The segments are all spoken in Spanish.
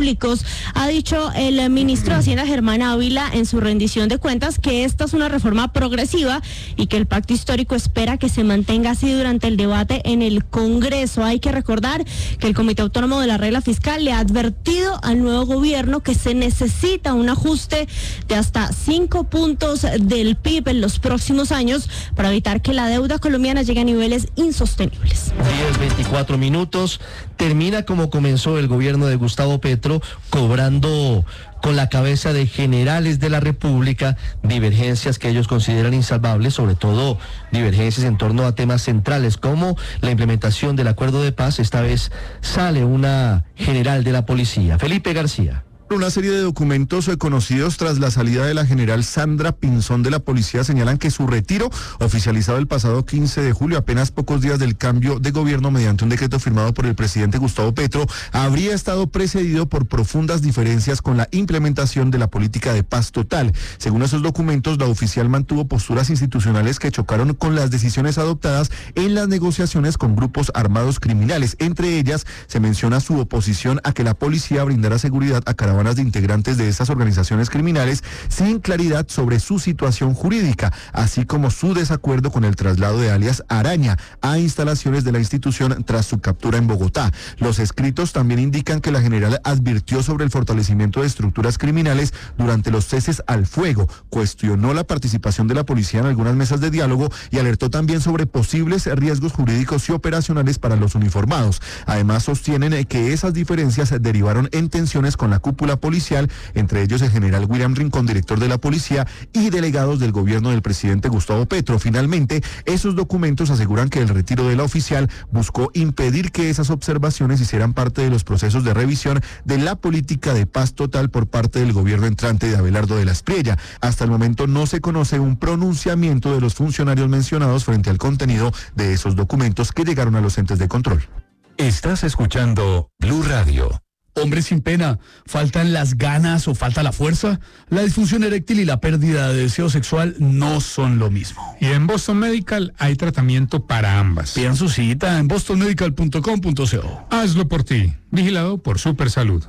públicos. Ha dicho el ministro de Hacienda, Germán Ávila, en su rendición de cuentas, que esta es una reforma progresiva y que el pacto histórico espera que se mantenga así durante el debate en el Congreso. Hay que recordar que el Comité Autónomo de la Regla Fiscal le ha advertido al nuevo gobierno que se necesita un ajuste de hasta 5 puntos del PIB en los próximos años para evitar que la deuda colombiana llegue a niveles insostenibles. 10:24 minutos. Termina como comenzó el gobierno de Gustavo Petro, cobrando con la cabeza de generales de la República divergencias que ellos consideran insalvables, sobre todo divergencias en torno a temas centrales como la implementación del acuerdo de paz. Esta vez sale una general de la policía. Felipe García. Una serie de documentos conocidos tras la salida de la general Sandra Pinzón de la policía señalan que su retiro, oficializado el pasado 15 de julio, apenas pocos días del cambio de gobierno mediante un decreto firmado por el presidente Gustavo Petro, habría estado precedido por profundas diferencias con la implementación de la política de paz total. Según esos documentos, la oficial mantuvo posturas institucionales que chocaron con las decisiones adoptadas en las negociaciones con grupos armados criminales. Entre ellas, se menciona su oposición a que la policía brindara seguridad a caravanas de integrantes de estas organizaciones criminales sin claridad sobre su situación jurídica, así como su desacuerdo con el traslado de alias Araña a instalaciones de la institución tras su captura en Bogotá. Los escritos también indican que la general advirtió sobre el fortalecimiento de estructuras criminales durante los ceses al fuego, cuestionó la participación de la policía en algunas mesas de diálogo y alertó también sobre posibles riesgos jurídicos y operacionales para los uniformados. Además, sostienen que esas diferencias derivaron en tensiones con la cúpula policial, entre ellos el general William Rincón, director de la policía, y delegados del gobierno del presidente Gustavo Petro. Finalmente, esos documentos aseguran que el retiro de la oficial buscó impedir que esas observaciones hicieran parte de los procesos de revisión de la política de paz total por parte del gobierno entrante de Abelardo de la Espriella. Hasta el momento no se conoce un pronunciamiento de los funcionarios mencionados frente al contenido de esos documentos que llegaron a los entes de control. Estás escuchando Blue Radio. Hombre sin pena, ¿faltan las ganas o falta la fuerza? La disfunción eréctil y la pérdida de deseo sexual no son lo mismo. Y en Boston Medical hay tratamiento para ambas. Pidan su cita en bostonmedical.com.co. Hazlo por ti, vigilado por Supersalud.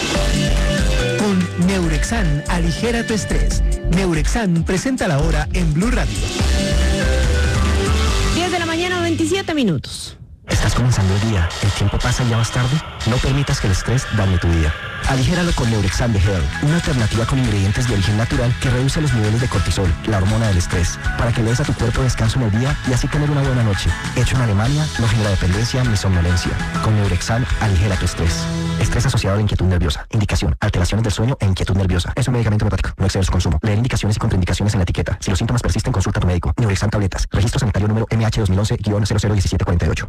Con Neurexan, aligera tu estrés. Neurexan presenta la hora en Blue Radio. 10 de la mañana, 27 minutos. ¿Estás comenzando el día? ¿El tiempo pasa y ya vas tarde? No permitas que el estrés dañe tu día. Aligéralo con Neurexan de Hell, una alternativa con ingredientes de origen natural que reduce los niveles de cortisol, la hormona del estrés, para que le des a tu cuerpo descanso en el día y así tener una buena noche. Hecho en Alemania, no genera dependencia ni somnolencia. Con Neurexan, aligera tu estrés. Estrés asociado a la inquietud nerviosa. Indicación: alteraciones del sueño e inquietud nerviosa. Es un medicamento homeopático. No excede su consumo. Leer indicaciones y contraindicaciones en la etiqueta. Si los síntomas persisten, consulta a tu médico. Neurexan tabletas. Registro sanitario número MH 2011-001748.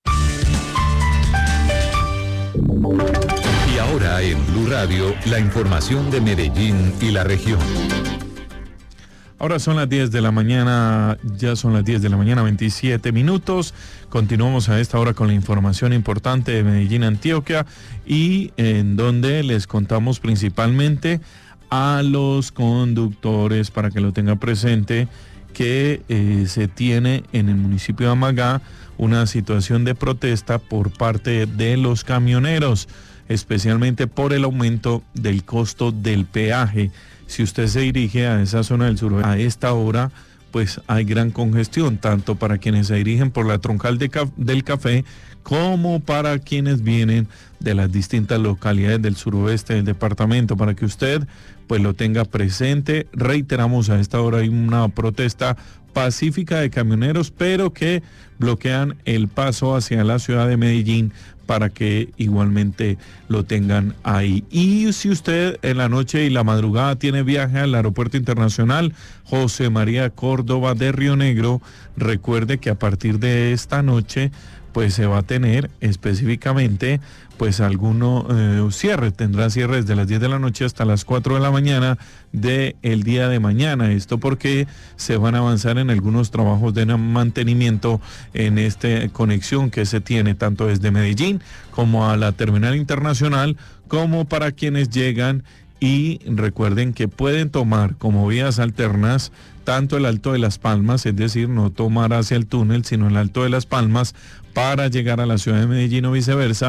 Y ahora en Blue Radio, la información de Medellín y la región. Ahora son las 10 de la mañana, ya son las 10 de la mañana, 27 minutos. Continuamos a esta hora con la información importante de Medellín, Antioquia, y en donde les contamos principalmente a los conductores, para que lo tengan presente, que se tiene en el municipio de Amagá una situación de protesta por parte de los camioneros, especialmente por el aumento del costo del peaje. Si usted se dirige a esa zona del sur a esta hora, pues hay gran congestión, tanto para quienes se dirigen por la troncal del Café, como para quienes vienen de las distintas localidades del suroeste del departamento, para que usted pues lo tenga presente. Reiteramos, a esta hora hay una protesta pacífica de camioneros, pero que bloquean el paso hacia la ciudad de Medellín, para que igualmente lo tengan ahí. Y si usted en la noche y la madrugada tiene viaje al aeropuerto internacional José María Córdoba de Río Negro, recuerde que a partir de esta noche pues se va a tener específicamente pues cierre, tendrá cierres de las 10 de la noche hasta las 4 de la mañana del día de mañana. Esto porque se van a avanzar en algunos trabajos de mantenimiento en esta conexión que se tiene tanto desde Medellín como a la terminal internacional, como para quienes llegan. Y recuerden que pueden tomar como vías alternas tanto el Alto de las Palmas, es decir, no tomar hacia el túnel, sino el Alto de las Palmas para llegar a la ciudad de Medellín o viceversa,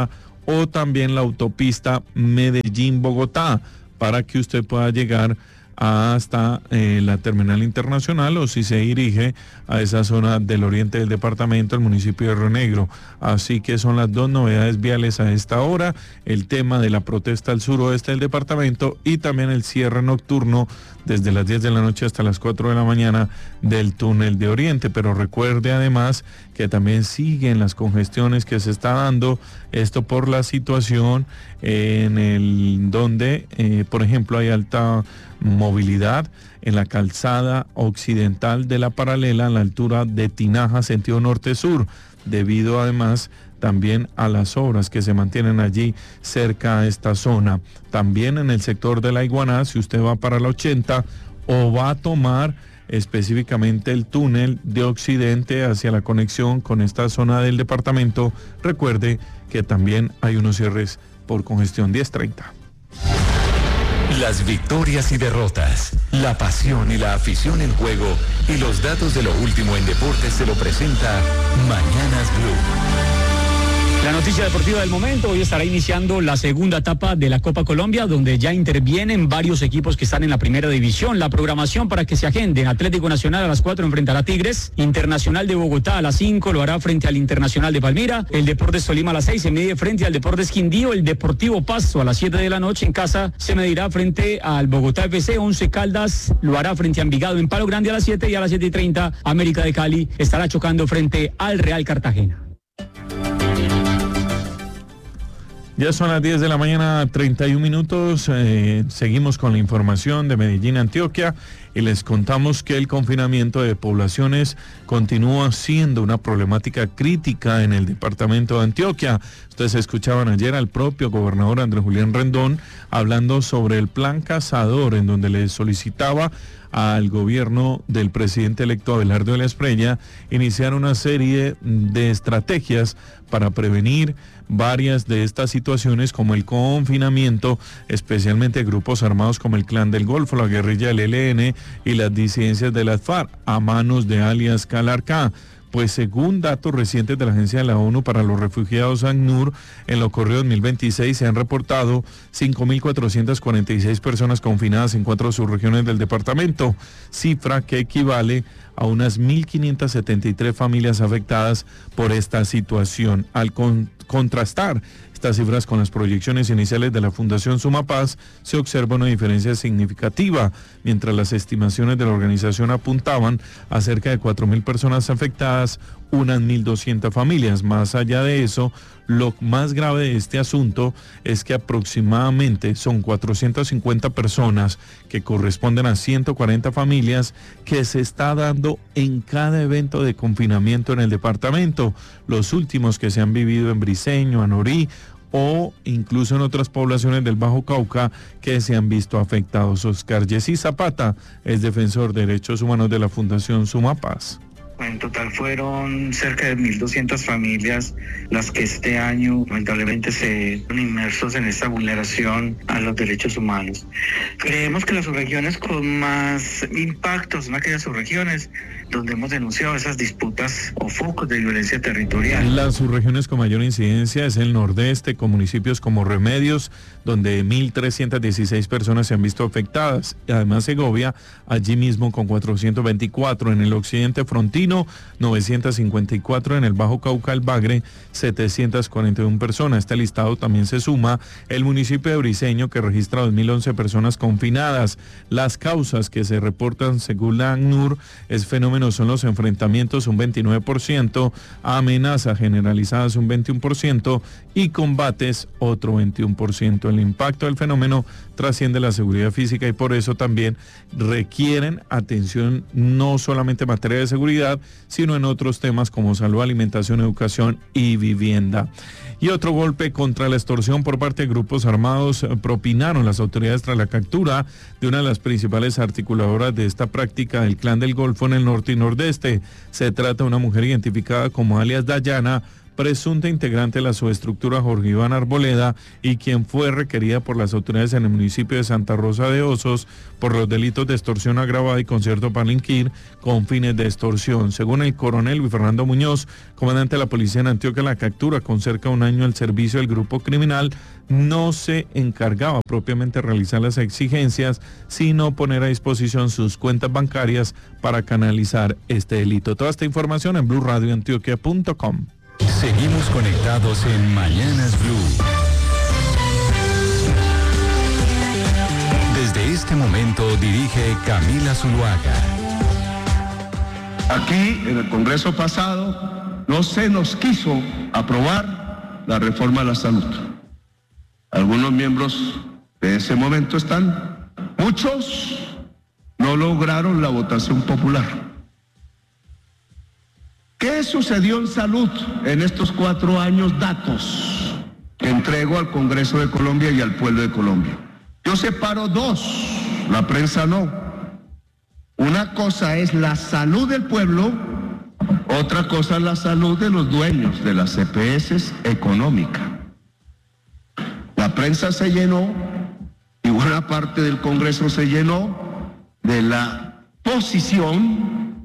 o también la autopista Medellín-Bogotá, para que usted pueda llegar hasta la terminal internacional, o si se dirige a esa zona del oriente del departamento, el municipio de Río Negro. Así que son las dos novedades viales a esta hora: el tema de la protesta al suroeste del departamento y también el cierre nocturno desde las 10 de la noche hasta las 4 de la mañana del túnel de Oriente. Pero recuerde además que también siguen las congestiones que se está dando, esto por la situación donde, por ejemplo, hay alta movilidad en la calzada occidental de la paralela a la altura de Tinaja, sentido norte-sur, debido además también a las obras que se mantienen allí cerca a esta zona. También en el sector de la Iguaná, si usted va para la 80 o va a tomar específicamente el túnel de Occidente hacia la conexión con esta zona del departamento, recuerde que también hay unos cierres por congestión. 10:30. Las victorias y derrotas, la pasión y la afición en juego y los datos de lo último en deportes se lo presenta Mañanas Blue. La noticia deportiva del momento: hoy estará iniciando la segunda etapa de la Copa Colombia, donde ya intervienen varios equipos que están en la primera división. La programación para que se agenden: Atlético Nacional a las 4 enfrentará a Tigres, Internacional de Bogotá a las 5 lo hará frente al Internacional de Palmira, el Deportes Tolima a las 6 se mide frente al Deportes Quindío, el Deportivo Pasto a las 7 de la noche en casa se medirá frente al Bogotá FC, 11 Caldas lo hará frente a Envigado en Palo Grande a las 7, y a las 7:30 América de Cali estará chocando frente al Real Cartagena. Ya son las 10 de la mañana, 31 minutos. Seguimos con la información de Medellín, Antioquia, y les contamos que el confinamiento de poblaciones continúa siendo una problemática crítica en el departamento de Antioquia. Ustedes escuchaban ayer al propio gobernador Andrés Julián Rendón hablando sobre el plan Cazador, en donde le solicitaba al gobierno del presidente electo Abelardo de la Espriella iniciar una serie de estrategias para prevenir varias de estas situaciones, como el confinamiento, especialmente grupos armados como el Clan del Golfo, la guerrilla del ELN y las disidencias de las FARC, a manos de alias Calarcá. Pues según datos recientes de la Agencia de la ONU para los Refugiados, ACNUR, en lo corrido 2026 se han reportado 5.446 personas confinadas en 4 subregiones del departamento, cifra que equivale a unas 1.573 familias afectadas por esta situación. Al contrastar estas cifras con las proyecciones iniciales de la Fundación Sumapaz, se observa una diferencia significativa, mientras las estimaciones de la organización apuntaban a cerca de 4.000 personas afectadas, unas 1.200 familias. Más allá de eso, lo más grave de este asunto es que aproximadamente son 450 personas, que corresponden a 140 familias, que se está dando en cada evento de confinamiento en el departamento. Los últimos que se han vivido en Briceño, Anorí, o incluso en otras poblaciones del Bajo Cauca que se han visto afectados. Oscar Yesí Zapata es defensor de derechos humanos de la Fundación Sumapaz. En total fueron cerca de 1.200 familias las que este año lamentablemente se ven inmersos en esta vulneración a los derechos humanos. Creemos que las subregiones con más impacto son aquellas subregiones donde hemos denunciado esas disputas o focos de violencia territorial. Las subregiones con mayor incidencia es el nordeste, con municipios como Remedios, donde 1.316 personas se han visto afectadas. Además, Segovia, allí mismo con 424. En el occidente frontino, 954. En el Bajo Cauca, el Bagre, 741 personas. Este listado también se suma el municipio de Briceño, que registra 2.011 personas confinadas. Las causas que se reportan según la ACNUR es fenómeno son los enfrentamientos, un 29%, amenazas generalizadas, un 21%, y combates, otro 21%. El impacto del fenómeno trasciende la seguridad física y por eso también requieren atención no solamente en materia de seguridad, sino en otros temas como salud, alimentación, educación y vivienda. Y otro golpe contra la extorsión por parte de grupos armados propinaron las autoridades tras la captura de una de las principales articuladoras de esta práctica del Clan del Golfo en el norte y nordeste. Se trata de una mujer identificada como alias Dayana, presunta integrante de la subestructura Jorge Iván Arboleda y quien fue requerida por las autoridades en el municipio de Santa Rosa de Osos por los delitos de extorsión agravada y concierto para delinquir con fines de extorsión. Según el coronel Luis Fernando Muñoz, comandante de la policía en Antioquia, la captura con cerca de un año al servicio del grupo criminal no se encargaba propiamente de realizar las exigencias, sino poner a disposición sus cuentas bancarias para canalizar este delito. Toda esta información en bluradioantioquia.com. Seguimos conectados en Mañanas Blue. Desde este momento dirige Camila Zuluaga. Aquí, en el Congreso pasado, no se nos quiso aprobar la reforma a la salud. Algunos miembros de ese momento están, muchos no lograron la votación popular. ¿Qué sucedió en salud en estos 4 años? Datos que entrego al Congreso de Colombia y al pueblo de Colombia. Yo separo dos, la prensa no. Una cosa es la salud del pueblo, otra cosa es la salud de los dueños de las EPS económica. La prensa se llenó y buena parte del Congreso se llenó de la posición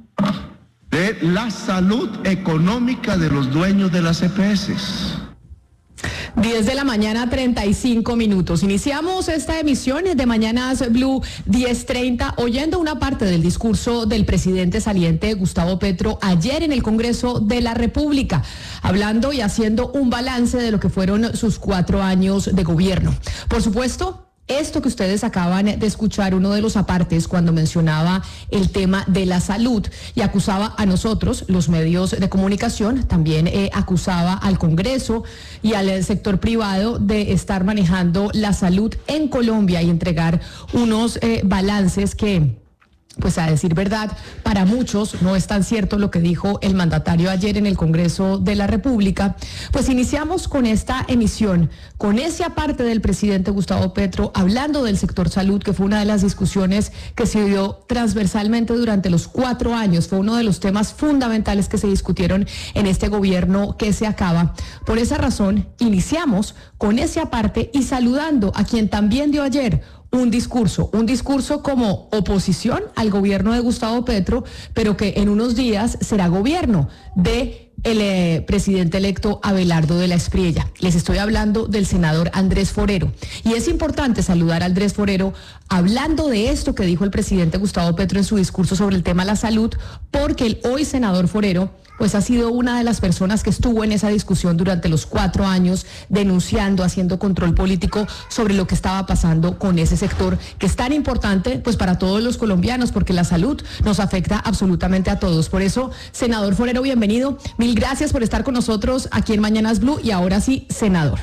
de la salud económica de los dueños de las EPS. 10 de la mañana, 35 minutos. Iniciamos esta emisión de Mañanas Blue 10:30 oyendo una parte del discurso del presidente saliente Gustavo Petro ayer en el Congreso de la República, hablando y haciendo un balance de lo que fueron sus 4 años de gobierno. Por supuesto, esto que ustedes acaban de escuchar, uno de los apartes cuando mencionaba el tema de la salud y acusaba a nosotros, los medios de comunicación, también acusaba al Congreso y al sector privado de estar manejando la salud en Colombia y entregar unos balances que, pues a decir verdad, para muchos no es tan cierto lo que dijo el mandatario ayer en el Congreso de la República. Pues iniciamos con esta emisión, con esa parte del presidente Gustavo Petro hablando del sector salud, que fue una de las discusiones que se dio transversalmente durante los 4 años. Fue uno de los temas fundamentales que se discutieron en este gobierno que se acaba. Por esa razón, iniciamos con esa parte y saludando a quien también dio ayer un discurso como oposición al gobierno de Gustavo Petro, pero que en unos días será gobierno de el presidente electo Abelardo de la Espriella. Les estoy hablando del senador Andrés Forero. Y es importante saludar a Andrés Forero hablando de esto que dijo el presidente Gustavo Petro en su discurso sobre el tema de la salud, porque el hoy senador Forero pues ha sido una de las personas que estuvo en esa discusión durante los 4 años, denunciando, haciendo control político sobre lo que estaba pasando con ese sector, que es tan importante pues para todos los colombianos, porque la salud nos afecta absolutamente a todos. Por eso, senador Forero, bienvenido. Mil gracias por estar con nosotros aquí en Mañanas Blue. Y ahora sí, senador.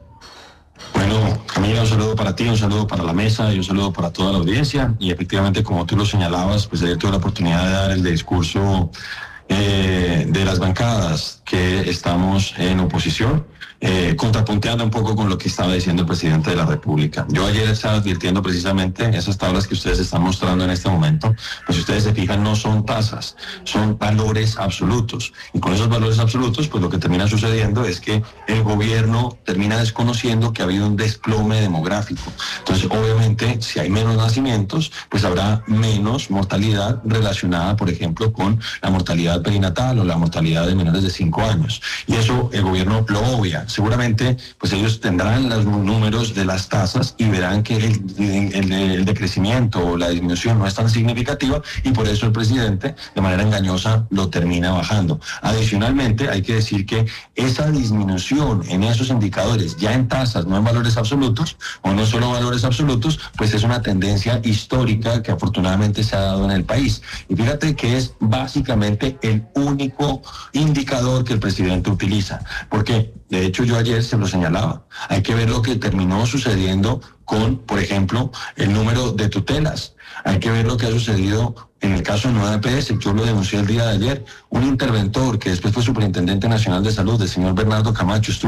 Bueno, Camila, un saludo para ti, un saludo para la mesa y un saludo para toda la audiencia. Y efectivamente, como tú lo señalabas, pues ayer tuve la oportunidad de dar el discurso de las bancadas que estamos en oposición, contrapunteando un poco con lo que estaba diciendo el presidente de la República. Yo ayer estaba advirtiendo precisamente esas tablas que ustedes están mostrando en este momento, pues si ustedes se fijan no son tasas, son valores absolutos. Y con esos valores absolutos, pues lo que termina sucediendo es que el gobierno termina desconociendo que ha habido un desplome demográfico. Entonces, obviamente, si hay menos nacimientos, pues habrá menos mortalidad relacionada, por ejemplo, con la mortalidad perinatal o la mortalidad de menores de 5 años. Y eso el gobierno lo obvia. Seguramente, pues ellos tendrán los números de las tasas y verán que el decrecimiento o la disminución no es tan significativa y por eso el presidente, de manera engañosa, lo termina bajando. Adicionalmente, hay que decir que esa disminución en esos indicadores, ya en tasas, no en valores absolutos, o no solo valores absolutos, pues es una tendencia histórica que afortunadamente se ha dado en el país. Y fíjate que es básicamente el único indicador que el presidente utiliza. Porque, de hecho, yo ayer se lo señalaba. Hay que ver lo que terminó sucediendo con, por ejemplo, el número de tutelas. Hay que ver lo que ha sucedido en el caso de Nueva EPS. Yo lo denuncié el día de ayer. Un interventor que después fue superintendente nacional de salud, el señor Bernardo Camacho, estuvo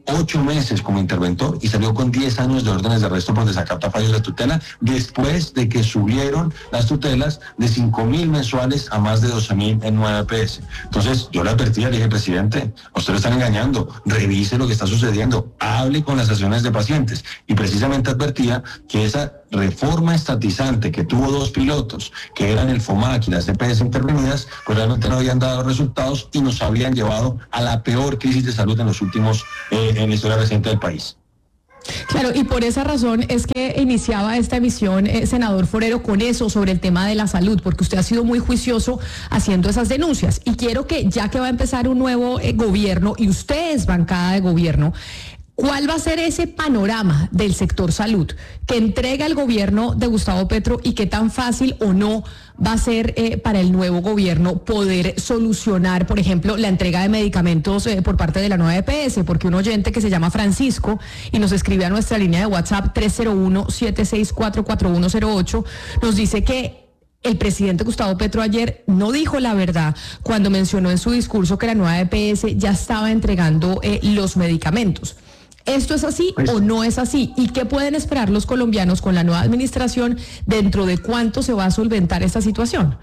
8 meses como interventor y salió con 10 años de órdenes de arresto por desacato a fallos de tutela, después de que subieron las tutelas de 5.000 mensuales a más de 12.000 en 9 EPS. Entonces yo le advertí, le dije, presidente, a usted lo están engañando, revise lo que está sucediendo, hable con las asociaciones de pacientes. Y precisamente advertía que esa reforma estatizante que tuvo 2 pilotos, que eran el FOMAC y las EPS intervenidas, pues realmente no habían dado resultados y nos habían llevado a la peor crisis de salud en los últimos, en la historia reciente del país. Claro, y por esa razón es que iniciaba esta emisión, senador Forero, con eso sobre el tema de la salud, porque usted ha sido muy juicioso haciendo esas denuncias. Y quiero que, ya que va a empezar un nuevo gobierno y usted es bancada de gobierno, ¿cuál va a ser ese panorama del sector salud que entrega el gobierno de Gustavo Petro y qué tan fácil o no va a ser para el nuevo gobierno poder solucionar, por ejemplo, la entrega de medicamentos por parte de la nueva EPS? Porque un oyente que se llama Francisco y nos escribe a nuestra línea de WhatsApp 301-764-4108 nos dice que el presidente Gustavo Petro ayer no dijo la verdad cuando mencionó en su discurso que la nueva EPS ya estaba entregando los medicamentos. ¿Esto es así o no es así? ¿Y qué pueden esperar los colombianos con la nueva administración? ¿Dentro de cuánto se va a solventar esta situación?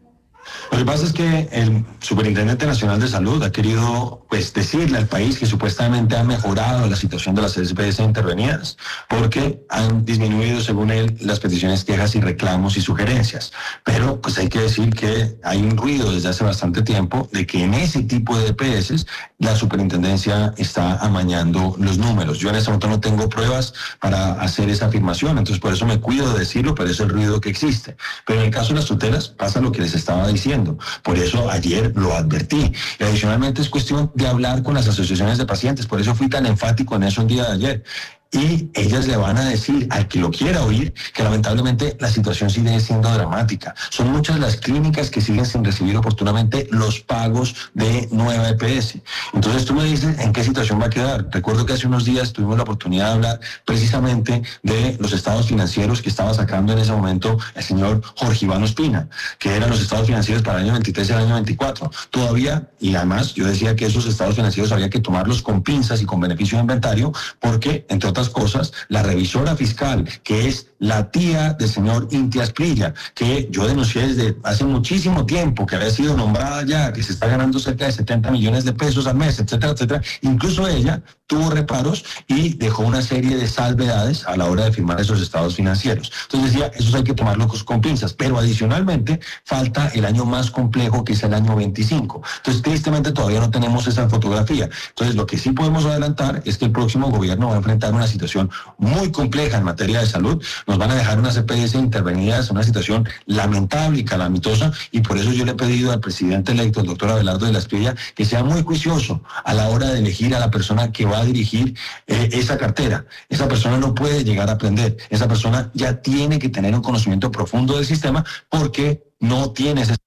Lo que pasa es que el Superintendente Nacional de Salud ha querido decirle al país que supuestamente ha mejorado la situación de las EPS intervenidas, porque han disminuido, según él, las peticiones, quejas y reclamos y sugerencias. Pero pues hay que decir que hay un ruido desde hace bastante tiempo de que en ese tipo de EPS la superintendencia está amañando los números. Yo en este momento no tengo pruebas para hacer esa afirmación, entonces por eso me cuido de decirlo, pero es el ruido que existe. Pero en el caso de las tutelas pasa lo que les estaba diciendo. Por eso ayer lo advertí. Y adicionalmente es cuestión de hablar con las asociaciones de pacientes. Por eso fui tan enfático en eso el día de ayer. Y ellas le van a decir al que lo quiera oír que lamentablemente la situación sigue siendo dramática. Son muchas las clínicas que siguen sin recibir oportunamente los pagos de nueva EPS. Entonces tú me dices en qué situación va a quedar. Recuerdo que hace unos días tuvimos la oportunidad de hablar precisamente de los estados financieros que estaba sacando en ese momento el señor Jorge Iván Ospina, que eran los estados financieros para el año 23 y el año 24. Todavía, y además yo decía que esos estados financieros había que tomarlos con pinzas y con beneficio de inventario, porque entre otras cosas, la revisora fiscal, que es la tía del señor Inti Asprilla, que yo denuncié desde hace muchísimo tiempo, que había sido nombrada ya, que se está ganando cerca de 70 millones de pesos al mes, etcétera, etcétera. Incluso ella tuvo reparos y dejó una serie de salvedades a la hora de firmar esos estados financieros. Entonces decía, esos hay que tomarlos con pinzas, pero adicionalmente falta el año más complejo, que es el año 25. Entonces, tristemente todavía no tenemos esa fotografía. Entonces, lo que sí podemos adelantar es que el próximo gobierno va a enfrentar una situación muy compleja en materia de salud. Nos van a dejar unas EPS intervenidas, una situación lamentable y calamitosa, y por eso yo le he pedido al presidente electo, el doctor Abelardo de la Espriella, que sea muy juicioso a la hora de elegir a la persona que va a dirigir esa cartera. Esa persona no puede llegar a aprender. Esa persona ya tiene que tener un conocimiento profundo del sistema, porque no tiene ese...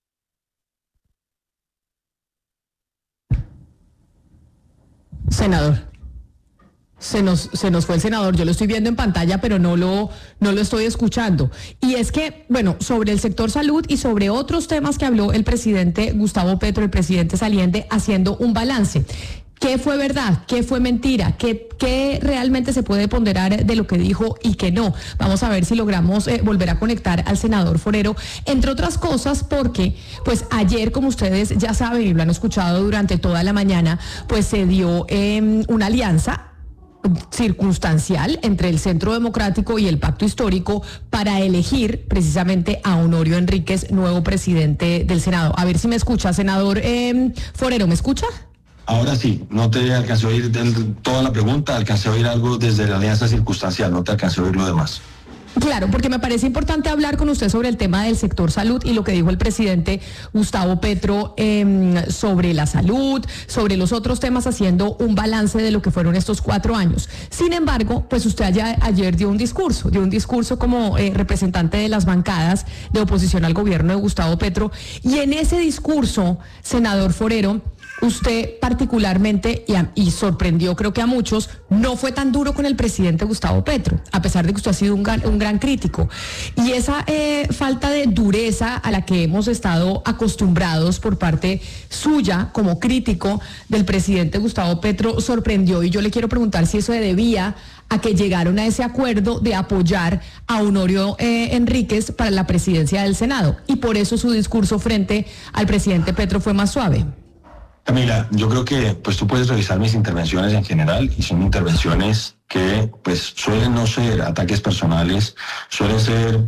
Senador. Se nos fue el senador, yo lo estoy viendo en pantalla, pero no lo estoy escuchando. Y es que, bueno, sobre el sector salud y sobre otros temas que habló el presidente Gustavo Petro, el presidente saliente, haciendo un balance. ¿Qué fue verdad? ¿Qué fue mentira? ¿Qué realmente se puede ponderar de lo que dijo y qué no? Vamos a ver si logramos volver a conectar al senador Forero, entre otras cosas porque, pues ayer, como ustedes ya saben y lo han escuchado durante toda la mañana, pues se dio una alianza circunstancial entre el Centro Democrático y el Pacto Histórico para elegir precisamente a Honorio Enríquez, nuevo presidente del Senado. A ver si me escucha, senador Forero, ¿me escucha? Ahora sí, no te alcancé a oír toda la pregunta, alcancé a oír algo desde la alianza circunstancial, no te alcancé a oír lo demás. Claro, porque me parece importante hablar con usted sobre el tema del sector salud y lo que dijo el presidente Gustavo Petro sobre la salud, sobre los otros temas, haciendo un balance de lo que fueron estos 4 años. Sin embargo, pues usted ayer dio un discurso como representante de las bancadas de oposición al gobierno de Gustavo Petro, y en ese discurso, senador Forero, usted particularmente, y sorprendió creo que a muchos, no fue tan duro con el presidente Gustavo Petro, a pesar de que usted ha sido un gran crítico. Y esa falta de dureza a la que hemos estado acostumbrados por parte suya como crítico del presidente Gustavo Petro sorprendió. Y yo le quiero preguntar si eso se debía a que llegaron a ese acuerdo de apoyar a Honorio Enríquez para la presidencia del Senado. Y por eso su discurso frente al presidente Petro fue más suave. Camila, yo creo que pues tú puedes revisar mis intervenciones en general y son intervenciones que pues suelen no ser ataques personales, suelen ser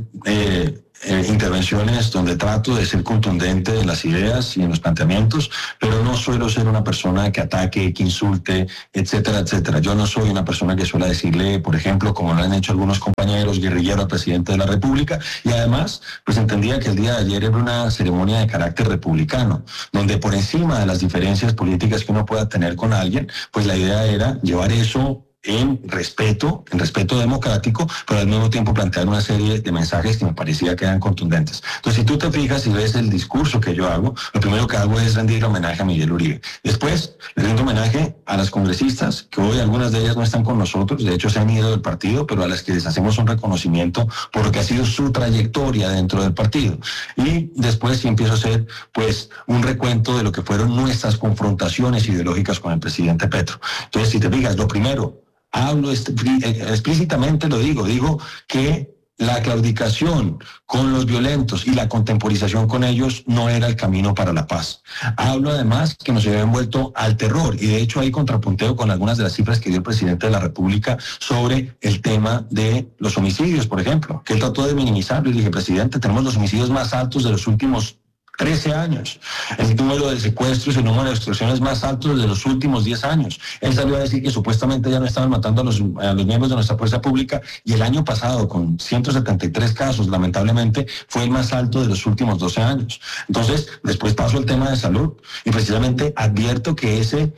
intervenciones donde trato de ser contundente en las ideas y en los planteamientos, pero no suelo ser una persona que ataque, que insulte, etcétera, etcétera. Yo no soy una persona que suele decirle, por ejemplo, como lo han hecho algunos compañeros, guerrillero al presidente de la República, y además, pues entendía que el día de ayer era una ceremonia de carácter republicano, donde por encima de las diferencias políticas que uno pueda tener con alguien, pues la idea era llevar eso en respeto democrático, pero al mismo tiempo plantear una serie de mensajes que me parecía que eran contundentes. Entonces, si tú te fijas y ves el discurso que yo hago, lo primero que hago es rendir homenaje a Miguel Uribe. Después, le rindo homenaje a las congresistas, que hoy algunas de ellas no están con nosotros, de hecho se han ido del partido, pero a las que les hacemos un reconocimiento por lo que ha sido su trayectoria dentro del partido. Y después sí empiezo a hacer, pues, un recuento de lo que fueron nuestras confrontaciones ideológicas con el presidente Petro. Entonces, si te fijas, lo primero, hablo explícitamente, digo que la claudicación con los violentos y la contemporización con ellos no era el camino para la paz. Hablo además que nos había envuelto al terror, y de hecho hay contrapunteo con algunas de las cifras que dio el presidente de la República sobre el tema de los homicidios, por ejemplo, que él trató de minimizarlo. Y dije, presidente, tenemos los homicidios más altos de los últimos 13 años. El número de secuestros y el número de extorsiones más altos de los últimos 10 años. Él salió a decir que supuestamente ya no estaban matando a los miembros de nuestra fuerza pública, y el año pasado, con 173 casos, lamentablemente, fue el más alto de los últimos 12 años. Entonces, después pasó el tema de salud, y precisamente advierto que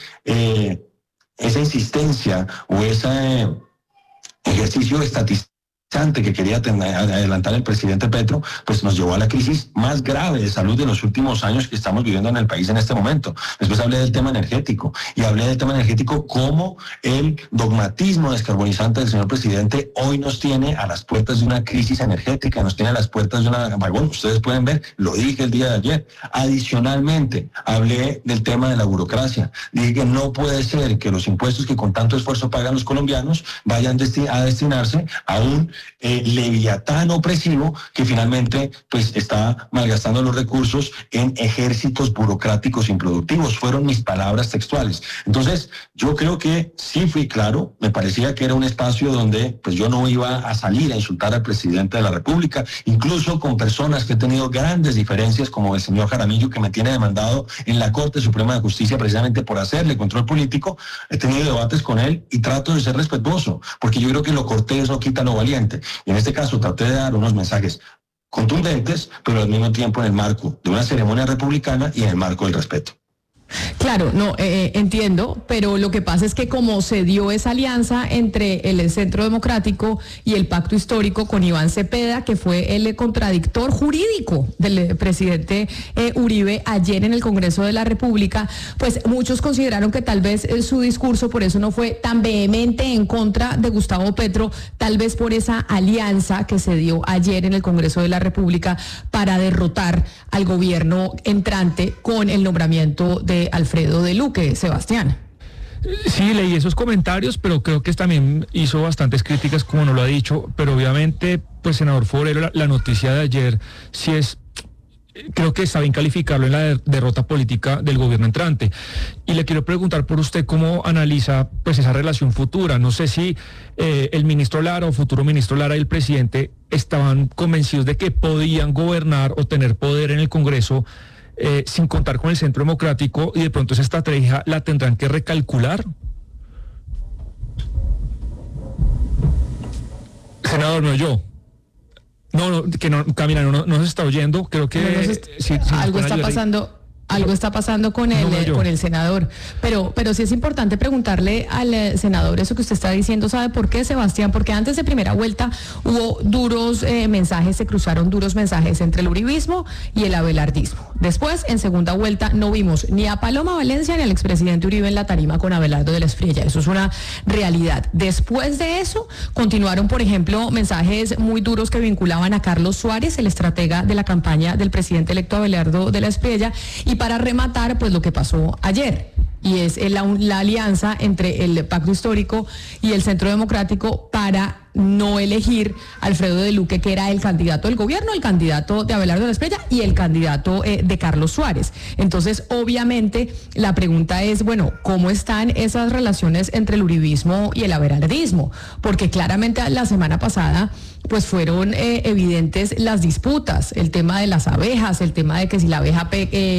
esa insistencia o ese ejercicio estatista que quería adelantar el presidente Petro, pues nos llevó a la crisis más grave de salud de los últimos años que estamos viviendo en el país en este momento. Después hablé del tema energético, y hablé del tema energético como el dogmatismo descarbonizante del señor presidente hoy nos tiene a las puertas de una crisis energética, nos tiene a las puertas de una apagón. Ustedes pueden ver, lo dije el día de ayer. Adicionalmente, hablé del tema de la burocracia. Dije que no puede ser que los impuestos que con tanto esfuerzo pagan los colombianos vayan a destinarse a un leviatán opresivo que finalmente pues está malgastando los recursos en ejércitos burocráticos improductivos. Fueron mis palabras textuales. Entonces, yo creo que sí fui claro. Me parecía que era un espacio donde pues yo no iba a salir a insultar al presidente de la República, incluso con personas que he tenido grandes diferencias, como el señor Jaramillo, que me tiene demandado en la Corte Suprema de Justicia precisamente por hacerle control político. He tenido debates con él y trato de ser respetuoso, porque yo creo que lo cortés no quita lo valiente. Y en este caso traté de dar unos mensajes contundentes, pero al mismo tiempo en el marco de una ceremonia republicana y en el marco del respeto. Claro, no, entiendo, pero lo que pasa es que como se dio esa alianza entre el Centro Democrático y el Pacto Histórico con Iván Cepeda, que fue el contradictor jurídico del presidente Uribe ayer en el Congreso de la República, pues muchos consideraron que tal vez su discurso por eso no fue tan vehemente en contra de Gustavo Petro, tal vez por esa alianza que se dio ayer en el Congreso de la República para derrotar al gobierno entrante con el nombramiento de Alfredo de Luque. Sebastián. Sí, leí esos comentarios, pero creo que también hizo bastantes críticas, como no lo ha dicho, pero obviamente, pues senador Forero, la noticia de ayer sí es, creo que está bien calificarlo en la derrota política del gobierno entrante. Y le quiero preguntar por usted cómo analiza pues esa relación futura. No sé si el ministro Lara o futuro ministro Lara y el presidente estaban convencidos de que podían gobernar o tener poder en el Congreso sin contar con el Centro Democrático, y de pronto esa estrategia la tendrán que recalcular. Senador, no yo. No, que no, Camila, no se está oyendo. Creo que algo está pasando. Algo está pasando con el senador. Pero sí es importante preguntarle al senador eso que usted está diciendo. ¿Sabe por qué, Sebastián? Porque antes de primera vuelta hubo duros mensajes, se cruzaron duros mensajes entre el uribismo y el abelardismo. Después, en segunda vuelta, no vimos ni a Paloma Valencia ni al expresidente Uribe en la tarima con Abelardo de la Espriella. Eso es una realidad. Después de eso, continuaron, por ejemplo, mensajes muy duros que vinculaban a Carlos Suárez, el estratega de la campaña del presidente electo Abelardo de la Espriella, y para rematar, pues lo que pasó ayer, y es la alianza entre el Pacto Histórico y el Centro Democrático para no elegir a Alfredo de Luque, que era el candidato del gobierno, el candidato de Abelardo de la Espriella y el candidato de Carlos Suárez. Entonces, obviamente, la pregunta es, bueno, ¿cómo están esas relaciones entre el uribismo y el abelardismo? Porque claramente la semana pasada pues fueron evidentes las disputas, el tema de las abejas, el tema de que si la abeja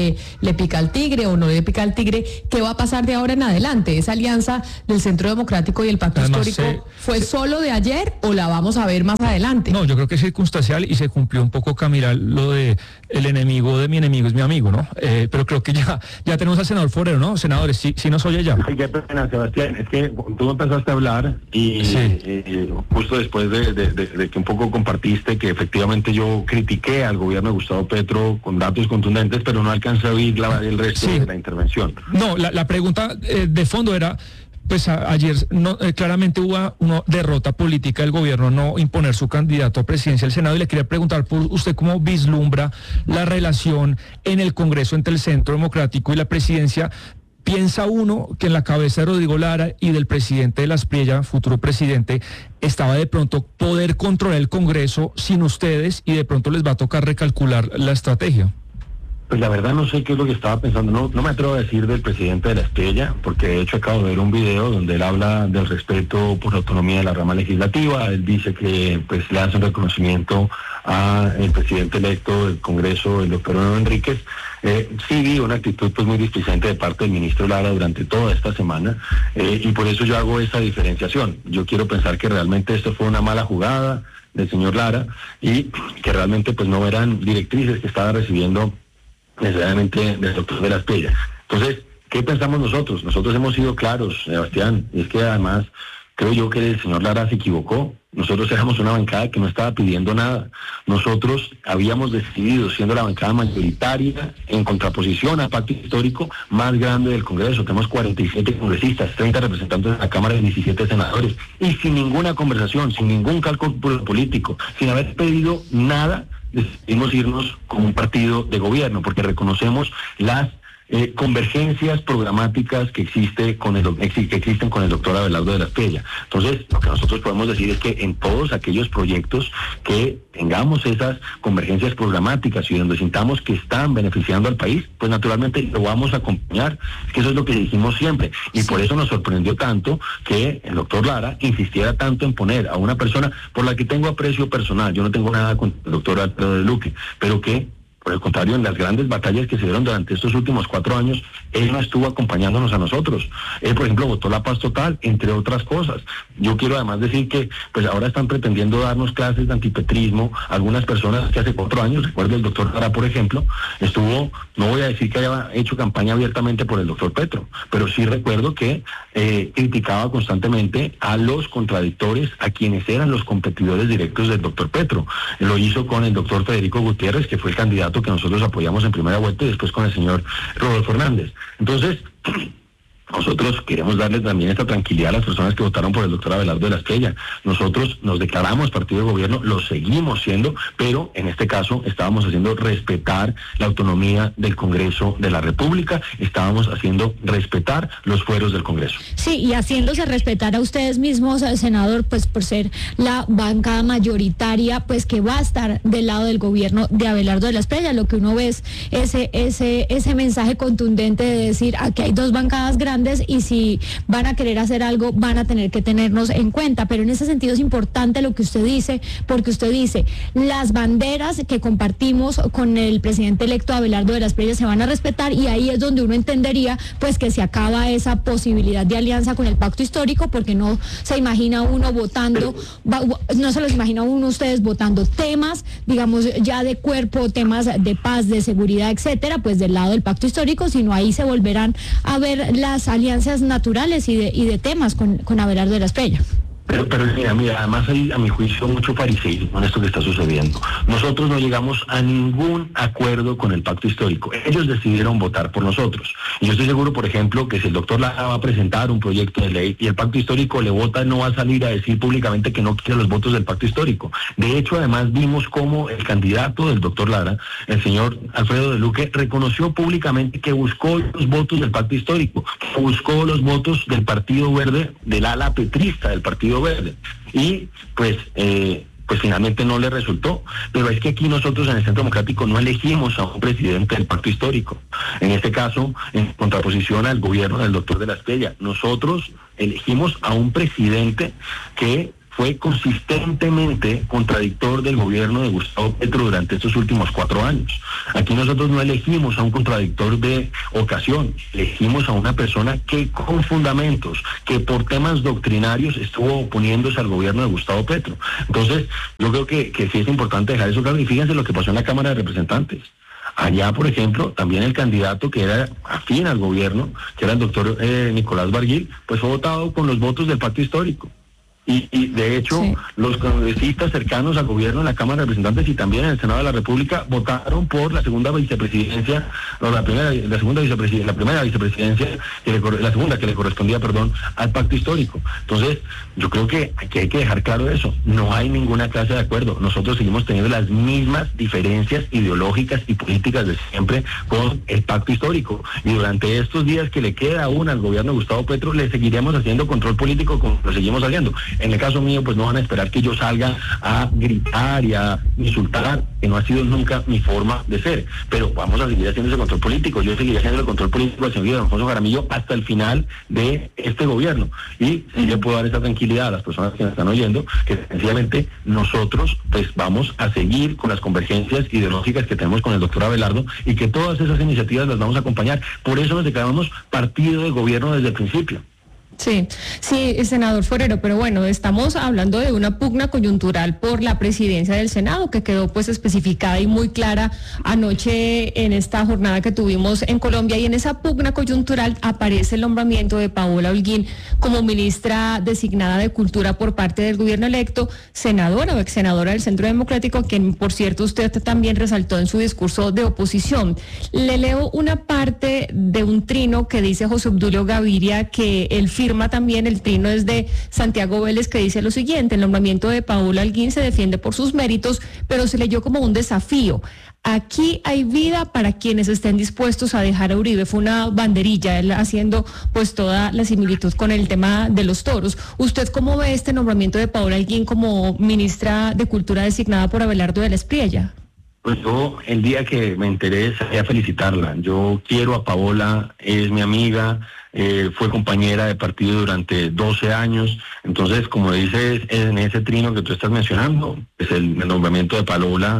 le pica al tigre o no le pica al tigre. ¿Qué va a pasar de ahora en adelante? ¿Esa alianza del Centro Democrático y el Pacto Histórico fue solo de ayer o la vamos a ver más adelante? No, yo creo que es circunstancial y se cumplió un poco, Camila, lo de el enemigo de mi enemigo es mi amigo, ¿no? Pero creo que ya tenemos al senador Forero, ¿no? Senadores, sí nos oye ya. Ay, qué pena, Sebastián, es que tú empezaste a hablar y justo después de que un poco compartiste que efectivamente yo critiqué al gobierno de Gustavo Petro con datos contundentes, pero no alcancé a oír el resto de la intervención. No, la pregunta de fondo era, pues ayer claramente hubo una derrota política del gobierno no imponer su candidato a presidencia del Senado, y le quería preguntar por usted cómo vislumbra la relación en el Congreso entre el Centro Democrático y la presidencia. ¿Piensa uno que en la cabeza de Rodrigo Lara y del presidente de la Espriella, futuro presidente, estaba de pronto poder controlar el Congreso sin ustedes y de pronto les va a tocar recalcular la estrategia? Pues la verdad no sé qué es lo que estaba pensando, no me atrevo a decir del presidente de la Espriella, porque de hecho acabo de ver un video donde él habla del respeto por la autonomía de la rama legislativa. Él dice que pues le hace un reconocimiento al presidente electo del Congreso, el doctor Iván Enríquez. Sí vi una actitud pues muy displicente de parte del ministro Lara durante toda esta semana, y por eso yo hago esa diferenciación. Yo quiero pensar que realmente esto fue una mala jugada del señor Lara y que realmente pues no eran directrices que estaba recibiendo necesariamente del doctor de la Espriella. Entonces, ¿qué pensamos nosotros? Nosotros hemos sido claros, Sebastián, y es que además creo yo que el señor Lara se equivocó. Nosotros éramos una bancada que no estaba pidiendo nada. Nosotros habíamos decidido, siendo la bancada mayoritaria, en contraposición al pacto histórico más grande del Congreso. Tenemos 47 congresistas, 30 representantes de la Cámara y 17 senadores. Y sin ninguna conversación, sin ningún cálculo político, sin haber pedido nada, decidimos irnos como un partido de gobierno, porque reconocemos las convergencias programáticas que existen con el doctor Abelardo de la Espriella. Entonces, lo que nosotros podemos decir es que en todos aquellos proyectos que tengamos esas convergencias programáticas y donde sintamos que están beneficiando al país, pues naturalmente lo vamos a acompañar. Es que eso es lo que dijimos siempre. Y por eso nos sorprendió tanto que el doctor Lara insistiera tanto en poner a una persona por la que tengo aprecio personal. Yo no tengo nada con el doctor Alfredo de Luque, pero que por el contrario, en las grandes batallas que se dieron durante estos últimos 4 años, él no estuvo acompañándonos a nosotros. Él, por ejemplo, votó la paz total, entre otras cosas. Yo quiero además decir que pues ahora están pretendiendo darnos clases de antipetrismo algunas personas que hace 4 años, recuerdo el doctor Lara, por ejemplo, estuvo, no voy a decir que haya hecho campaña abiertamente por el doctor Petro, pero sí recuerdo que criticaba constantemente a los contradictores, a quienes eran los competidores directos del doctor Petro. Lo hizo con el doctor Federico Gutiérrez, que fue el candidato que nosotros apoyamos en primera vuelta, y después con el señor Rodolfo Hernández. Entonces, nosotros queremos darles también esta tranquilidad a las personas que votaron por el doctor Abelardo de la Espriella. Nosotros nos declaramos partido de gobierno, lo seguimos siendo, pero en este caso estábamos haciendo respetar la autonomía del Congreso de la República, estábamos haciendo respetar los fueros del Congreso. Sí, y haciéndose respetar a ustedes mismos, senador, pues por ser la bancada mayoritaria, pues que va a estar del lado del gobierno de Abelardo de la Espriella. Lo que uno ve es ese mensaje contundente de decir, aquí hay 2 bancadas grandes grandes y si van a querer hacer algo van a tener que tenernos en cuenta. Pero en ese sentido es importante lo que usted dice, porque usted dice, las banderas que compartimos con el presidente electo Abelardo de las Espriella se van a respetar, y ahí es donde uno entendería pues que se acaba esa posibilidad de alianza con el pacto histórico, porque no se imagina uno votando, no se los imagina uno ustedes votando temas, digamos, ya de cuerpo, temas de paz, de seguridad, etcétera, pues del lado del pacto histórico, sino ahí se volverán a ver las alianzas naturales y de temas con Abelardo de las Espriella. Pero mira, además hay, a mi juicio, mucho fariseísmo en esto que está sucediendo. Nosotros no llegamos a ningún acuerdo con el pacto histórico. Ellos decidieron votar por nosotros. Y yo estoy seguro, por ejemplo, que si el doctor Lara va a presentar un proyecto de ley y el pacto histórico le vota, no va a salir a decir públicamente que no quiere los votos del pacto histórico. De hecho, además vimos cómo el candidato del doctor Lara, el señor Alfredo de Luque, reconoció públicamente que buscó los votos del pacto histórico, que buscó los votos del Partido Verde, del ala petrista del Partido Verde, y pues finalmente no le resultó. Pero es que aquí nosotros en el Centro Democrático no elegimos a un presidente del pacto histórico, en este caso en contraposición al gobierno del doctor de la Espriella. Nosotros elegimos a un presidente que fue consistentemente contradictor del gobierno de Gustavo Petro durante estos últimos 4 años. Aquí nosotros no elegimos a un contradictor de ocasión, elegimos a una persona que con fundamentos, que por temas doctrinarios estuvo oponiéndose al gobierno de Gustavo Petro. Entonces, yo creo que sí es importante dejar eso claro, y fíjense lo que pasó en la Cámara de Representantes. Allá, por ejemplo, también el candidato que era afín al gobierno, que era el doctor Nicolás Barguil, pues fue votado con los votos del pacto histórico. Y de hecho, sí, los congresistas cercanos al gobierno en la Cámara de Representantes y también en el Senado de la República votaron por la segunda vicepresidencia, no, la primera vicepresidencia, la segunda que le correspondía, al pacto histórico. Entonces, yo creo que aquí hay que dejar claro eso. No hay ninguna clase de acuerdo. Nosotros seguimos teniendo las mismas diferencias ideológicas y políticas de siempre con el pacto histórico. Y durante estos días que le queda aún al gobierno de Gustavo Petro, le seguiremos haciendo control político como lo seguimos haciendo. En el caso mío, pues no van a esperar que yo salga a gritar y a insultar, que no ha sido nunca mi forma de ser. Pero vamos a seguir haciendo ese control político. Yo seguiré haciendo el control político al señor Alfonso Jaramillo hasta el final de este gobierno. Y sí le puedo dar esa tranquilidad a las personas que me están oyendo, que sencillamente nosotros pues vamos a seguir con las convergencias ideológicas que tenemos con el doctor Abelardo, y que todas esas iniciativas las vamos a acompañar. Por eso nos declaramos partido de gobierno desde el principio. Sí, senador Forero, pero bueno, estamos hablando de una pugna coyuntural por la presidencia del Senado, que quedó pues especificada y muy clara anoche en esta jornada que tuvimos en Colombia, y en esa pugna coyuntural aparece el nombramiento de Paola Holguín como ministra designada de Cultura por parte del gobierno electo, senadora o ex senadora del Centro Democrático, quien por cierto usted también resaltó en su discurso de oposición. Le leo una parte de un trino que dice José Obdulio Gaviria, que él firma también. El trino es de Santiago Vélez, que dice lo siguiente: el nombramiento de Paola Holguín se defiende por sus méritos, pero se leyó como un desafío. Aquí hay vida para quienes estén dispuestos a dejar a Uribe. Fue una banderilla, él haciendo pues toda la similitud con el tema de los toros. ¿Usted cómo ve este nombramiento de Paola Holguín como ministra de Cultura designada por Abelardo de la Espriella? Pues yo, el día que me enteré, salí a felicitarla. Yo quiero a Paola, es mi amiga, fue compañera de partido durante 12 años. Entonces, como dices, en ese trino que tú estás mencionando, pues el nombramiento de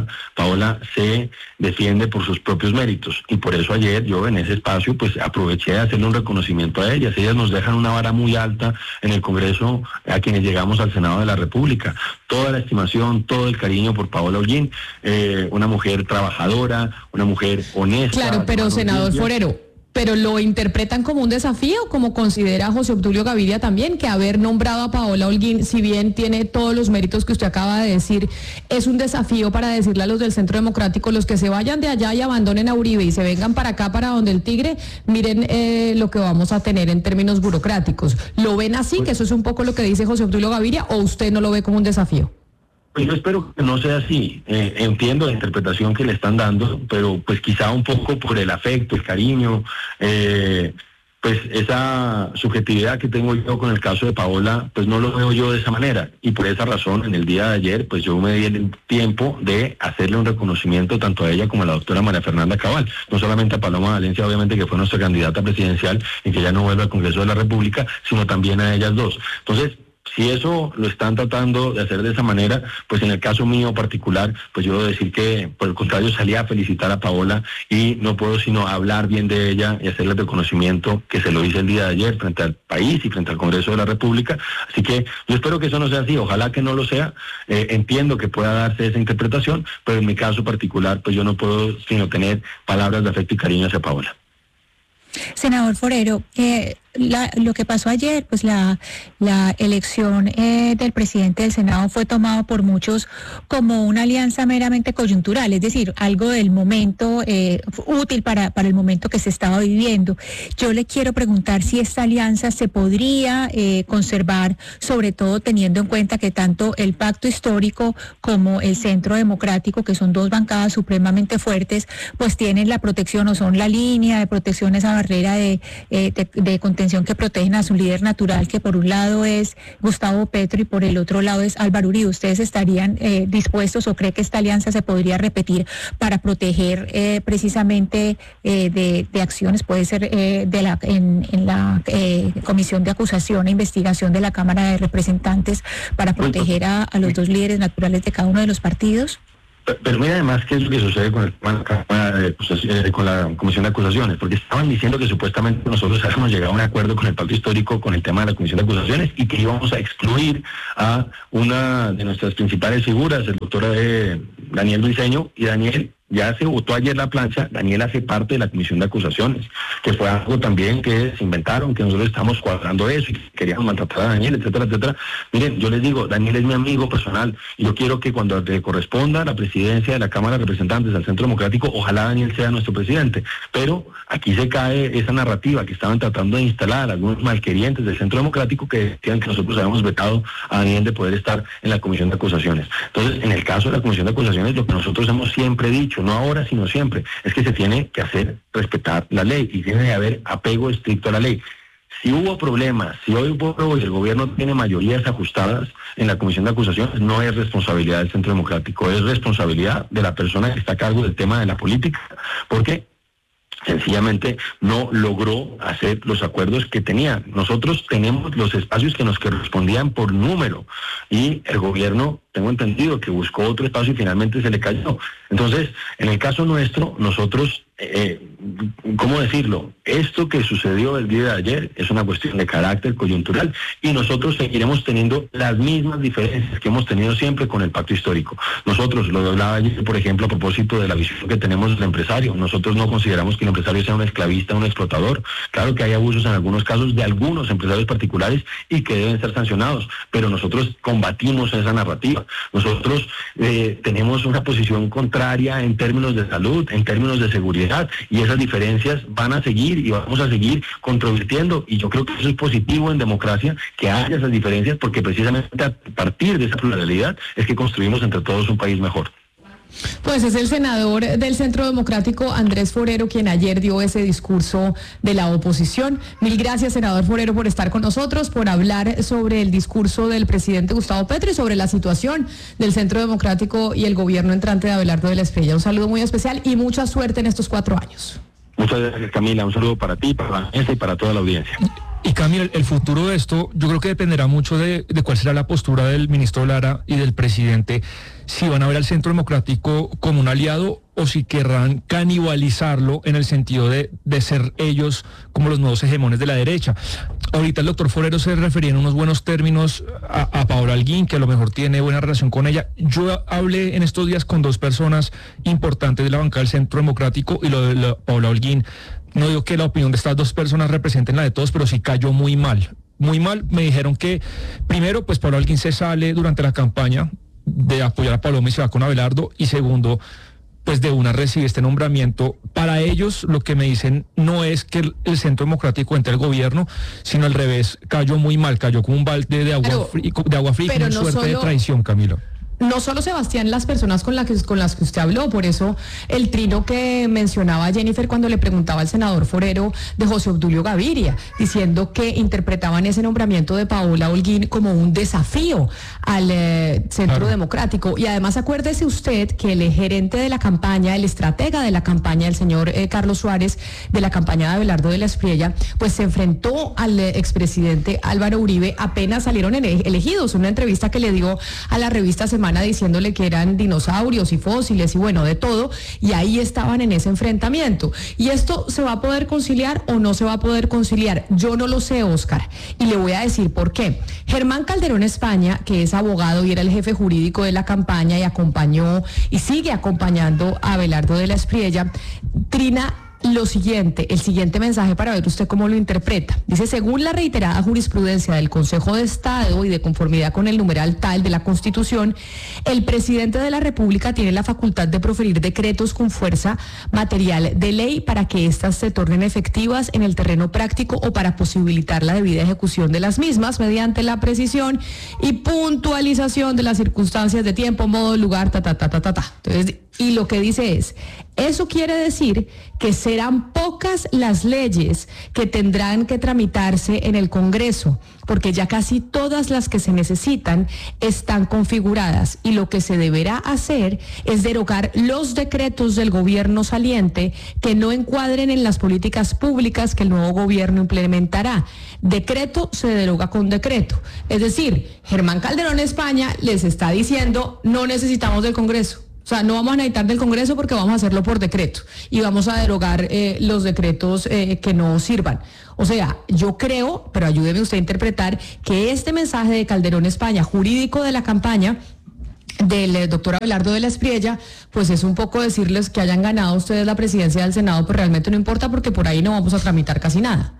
Paola se defiende por sus propios méritos. Y por eso ayer yo en ese espacio pues aproveché de hacerle un reconocimiento a ellas. Ellas nos dejan una vara muy alta en el Congreso a quienes llegamos al Senado de la República. Toda la estimación, todo el cariño por Paola Holguín, una mujer trabajadora, una mujer honesta. Claro, pero senador Forero, ¿pero lo interpretan como un desafío, como considera José Obdulio Gaviria también, que haber nombrado a Paola Holguín, si bien tiene todos los méritos que usted acaba de decir, es un desafío para decirle a los del Centro Democrático, los que se vayan de allá y abandonen a Uribe y se vengan para acá, para donde el Tigre, miren lo que vamos a tener en términos burocráticos? ¿Lo ven así, que eso es un poco lo que dice José Obdulio Gaviria, o usted no lo ve como un desafío? Pues yo espero que no sea así. Entiendo la interpretación que le están dando, pero pues quizá un poco por el afecto, el cariño, pues esa subjetividad que tengo yo con el caso de Paola, pues no lo veo yo de esa manera. Y por esa razón, en el día de ayer, pues yo me di el tiempo de hacerle un reconocimiento tanto a ella como a la doctora María Fernanda Cabal. No solamente a Paloma Valencia, obviamente, que fue nuestra candidata presidencial y que ya no vuelve al Congreso de la República, sino también a ellas dos. Entonces, si eso lo están tratando de hacer de esa manera, pues en el caso mío particular, pues yo debo decir que por el contrario salí a felicitar a Paola y no puedo sino hablar bien de ella y hacerle el reconocimiento que se lo hice el día de ayer frente al país y frente al Congreso de la República. Así que yo espero que eso no sea así, ojalá que no lo sea. Entiendo que pueda darse esa interpretación, pero en mi caso particular, pues yo no puedo sino tener palabras de afecto y cariño hacia Paola. Senador Forero, lo que pasó ayer, pues la elección del presidente del Senado fue tomado por muchos como una alianza meramente coyuntural, es decir, algo del momento útil para el momento que se estaba viviendo. Yo le quiero preguntar si esta alianza se podría conservar, sobre todo teniendo en cuenta que tanto el Pacto Histórico como el Centro Democrático, que son dos bancadas supremamente fuertes, pues tienen la protección o son la línea de protección, esa barrera de contención que protegen a su líder natural, que por un lado es Gustavo Petro y por el otro lado es Álvaro Uribe. ¿Ustedes estarían dispuestos o cree que esta alianza se podría repetir para proteger precisamente de acciones, puede ser en la Comisión de Acusación e Investigación de la Cámara de Representantes, para proteger a los dos líderes naturales de cada uno de los partidos? Pero mira además qué es lo que sucede con con la Comisión de Acusaciones, porque estaban diciendo que supuestamente nosotros habíamos llegado a un acuerdo con el Pacto Histórico con el tema de la Comisión de Acusaciones y que íbamos a excluir a una de nuestras principales figuras, el doctor Daniel Briceño, y Daniel ya se votó ayer la plancha. Daniel hace parte de la Comisión de Acusaciones, que fue algo también que se inventaron, que nosotros estamos cuadrando eso y que queríamos maltratar a Daniel, etcétera, etcétera. Miren, yo les digo, Daniel es mi amigo personal y yo quiero que cuando le corresponda la presidencia de la Cámara de Representantes al Centro Democrático, ojalá Daniel sea nuestro presidente. Pero aquí se cae esa narrativa que estaban tratando de instalar algunos malquerientes del Centro Democrático que decían que nosotros habíamos vetado a Daniel de poder estar en la Comisión de Acusaciones. Entonces, en el caso de la Comisión de Acusaciones, lo que nosotros hemos siempre dicho, no ahora sino siempre, es que se tiene que hacer respetar la ley y tiene que haber apego estricto a la ley. Si hubo problemas, si hoy el gobierno tiene mayorías ajustadas en la Comisión de Acusaciones, no es responsabilidad del Centro Democrático, es responsabilidad de la persona que está a cargo del tema de la política, porque sencillamente no logró hacer los acuerdos que tenía. Nosotros tenemos los espacios que nos correspondían por número y el gobierno, tengo entendido, que buscó otro espacio y finalmente se le cayó. Entonces, en el caso nuestro, nosotros, ¿cómo decirlo? Esto que sucedió el día de ayer es una cuestión de carácter coyuntural y nosotros seguiremos teniendo las mismas diferencias que hemos tenido siempre con el Pacto Histórico. Nosotros, lo hablaba ayer, por ejemplo, a propósito de la visión que tenemos del empresario, nosotros no consideramos que el empresario sea un esclavista, un explotador. Claro que hay abusos en algunos casos de algunos empresarios particulares y que deben ser sancionados, pero nosotros combatimos esa narrativa. Nosotros tenemos una posición contraria en términos de salud, en términos de seguridad, y esas diferencias van a seguir y vamos a seguir controvirtiendo, y yo creo que eso es positivo en democracia, que haya esas diferencias, porque precisamente a partir de esa pluralidad es que construimos entre todos un país mejor. Pues es el senador del Centro Democrático, Andrés Forero, quien ayer dio ese discurso de la oposición. Mil gracias, senador Forero, por estar con nosotros, por hablar sobre el discurso del presidente Gustavo Petro y sobre la situación del Centro Democrático y el gobierno entrante de Abelardo de la Espriella. Un saludo muy especial y mucha suerte en estos 4 años. Muchas gracias, Camila. Un saludo para ti, para la mesa y para toda la audiencia. Y Camila, el futuro de esto yo creo que dependerá mucho de cuál será la postura del ministro Lara y del presidente, si van a ver al Centro Democrático como un aliado o si querrán canibalizarlo en el sentido de ser ellos como los nuevos hegemones de la derecha. Ahorita el doctor Forero se refería en unos buenos términos a Paola Holguín, que a lo mejor tiene buena relación con ella. Yo hablé en estos días con 2 personas importantes de la bancada del Centro Democrático y lo de Paola Holguín, no digo que la opinión de estas 2 personas representen la de todos, pero sí cayó muy mal. Muy mal. Me dijeron que, primero, pues Paola Holguín se sale durante la campaña de apoyar a Paloma y se va con Abelardo, y segundo, pues de una recibe este nombramiento. Para ellos, lo que me dicen no es que el Centro Democrático entre el gobierno, sino al revés, cayó muy mal, cayó como un balde de agua fría, con suerte de traición, Camilo. no solo Sebastián, las personas con las que usted habló, por eso el trino que mencionaba Jennifer cuando le preguntaba al senador Forero de José Obdulio Gaviria, diciendo que interpretaban ese nombramiento de Paola Holguín como un desafío al Centro Democrático. Y además acuérdese usted que el gerente de la campaña, el estratega de la campaña, el señor Carlos Suárez, de la campaña de Abelardo de la Espriella, pues se enfrentó al expresidente Álvaro Uribe apenas salieron elegidos. Una entrevista que le dio a la revista Semana diciéndole que eran dinosaurios y fósiles y bueno, de todo, y ahí estaban en ese enfrentamiento. ¿Y esto se va a poder conciliar o no se va a poder conciliar? Yo no lo sé, Oscar, y le voy a decir por qué. Germán Calderón España, que es abogado y era el jefe jurídico de la campaña y acompañó y sigue acompañando a Abelardo de la Espriella, trina lo siguiente, el siguiente mensaje para ver usted cómo lo interpreta. Dice, según la reiterada jurisprudencia del Consejo de Estado y de conformidad con el numeral tal de la Constitución, el presidente de la República tiene la facultad de proferir decretos con fuerza material de ley para que éstas se tornen efectivas en el terreno práctico o para posibilitar la debida ejecución de las mismas mediante la precisión y puntualización de las circunstancias de tiempo, modo, lugar, Entonces, y lo que dice es, eso quiere decir que serán pocas las leyes que tendrán que tramitarse en el Congreso, porque ya casi todas las que se necesitan están configuradas y lo que se deberá hacer es derogar los decretos del gobierno saliente que no encuadren en las políticas públicas que el nuevo gobierno implementará. Decreto se deroga con decreto. Es decir, Germán Calderón España les está diciendo, no necesitamos del Congreso. O sea, no vamos a necesitar del Congreso porque vamos a hacerlo por decreto y vamos a derogar los decretos que no sirvan. O sea, yo creo, pero ayúdeme usted a interpretar, que este mensaje de Calderón España, jurídico de la campaña del doctor Abelardo de la Espriella, pues es un poco decirles que hayan ganado ustedes la presidencia del Senado, pero realmente no importa porque por ahí no vamos a tramitar casi nada.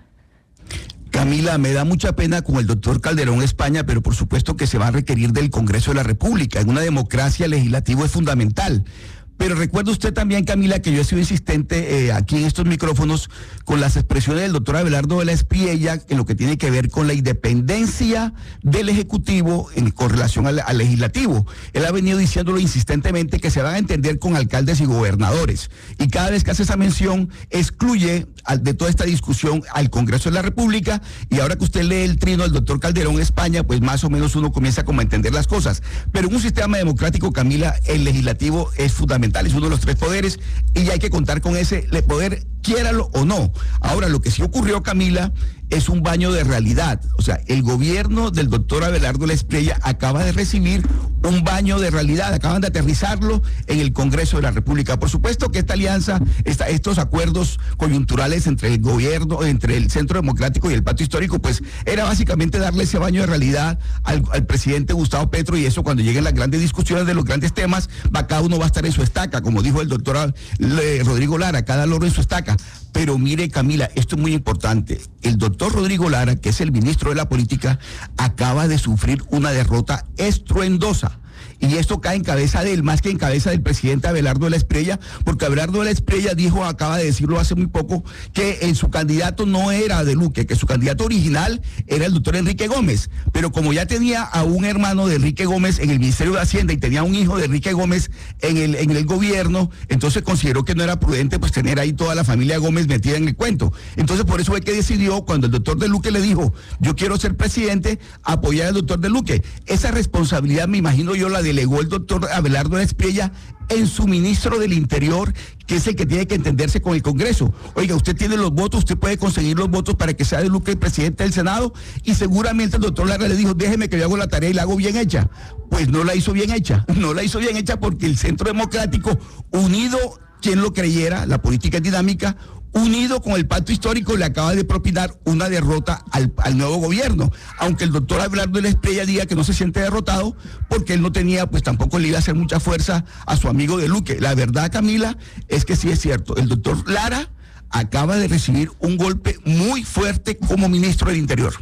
Camila, me da mucha pena con el doctor Calderón España, pero por supuesto que se va a requerir del Congreso de la República. En una democracia el legislativo es fundamental. Pero recuerda usted también, Camila, que yo he sido insistente aquí en estos micrófonos con las expresiones del doctor Abelardo de la Espriella en lo que tiene que ver con la independencia del Ejecutivo con relación al Legislativo. Él ha venido diciéndolo insistentemente que se van a entender con alcaldes y gobernadores. Y cada vez que hace esa mención, excluye de toda esta discusión al Congreso de la República. Y ahora que usted lee el trino del doctor Calderón España, pues más o menos uno comienza como a entender las cosas. Pero en un sistema democrático, Camila, el Legislativo es fundamental. Es uno de los tres poderes y hay que contar con ese poder, quiéralo o no. Ahora, lo que sí ocurrió, Camila, es un baño de realidad. O sea, el gobierno del doctor Abelardo de la Espriella acaba de recibir un baño de realidad, acaban de aterrizarlo en el Congreso de la República. Por supuesto que esta alianza, estos acuerdos coyunturales entre el gobierno, entre el Centro Democrático y el Pacto Histórico, pues era básicamente darle ese baño de realidad al presidente Gustavo Petro, y eso cuando lleguen las grandes discusiones de los grandes temas, cada uno va a estar en su estaca, como dijo el doctor Rodrigo Lara, cada loro en su estaca. Pero mire, Camila, esto es muy importante. El doctor Rodrigo Lara, que es el ministro de la Política, acaba de sufrir una derrota estruendosa. Y esto cae en cabeza de él, más que en cabeza del presidente Abelardo de la Espriella, porque Abelardo de la Espriella acaba de decirlo hace muy poco, que su candidato no era de Luque, que su candidato original era el doctor Enrique Gómez. Pero como ya tenía a un hermano de Enrique Gómez en el Ministerio de Hacienda y tenía un hijo de Enrique Gómez en el gobierno, entonces consideró que no era prudente pues tener ahí toda la familia Gómez metida en el cuento. Entonces por eso fue que decidió, cuando el doctor de Luque le dijo, yo quiero ser presidente, apoyar al doctor de Luque. Esa responsabilidad, me imagino yo, la delegó el doctor Abelardo de la Espriella en su ministro del Interior, que es el que tiene que entenderse con el Congreso. Oiga, usted tiene los votos, usted puede conseguir los votos para que sea de Luque el presidente del Senado, y seguramente el doctor Lara le dijo, déjeme que yo hago la tarea y la hago bien hecha. Pues no la hizo bien hecha, porque el Centro Democrático, unido, quien lo creyera, la política es dinámica, unido con el Pacto Histórico, le acaba de propinar una derrota al nuevo gobierno, aunque el doctor Abelardo de la Espriella diga que no se siente derrotado porque él no tenía, pues tampoco le iba a hacer mucha fuerza a su amigo de Luque. La verdad, Camila, es que sí es cierto, el doctor Lara acaba de recibir un golpe muy fuerte como ministro del Interior.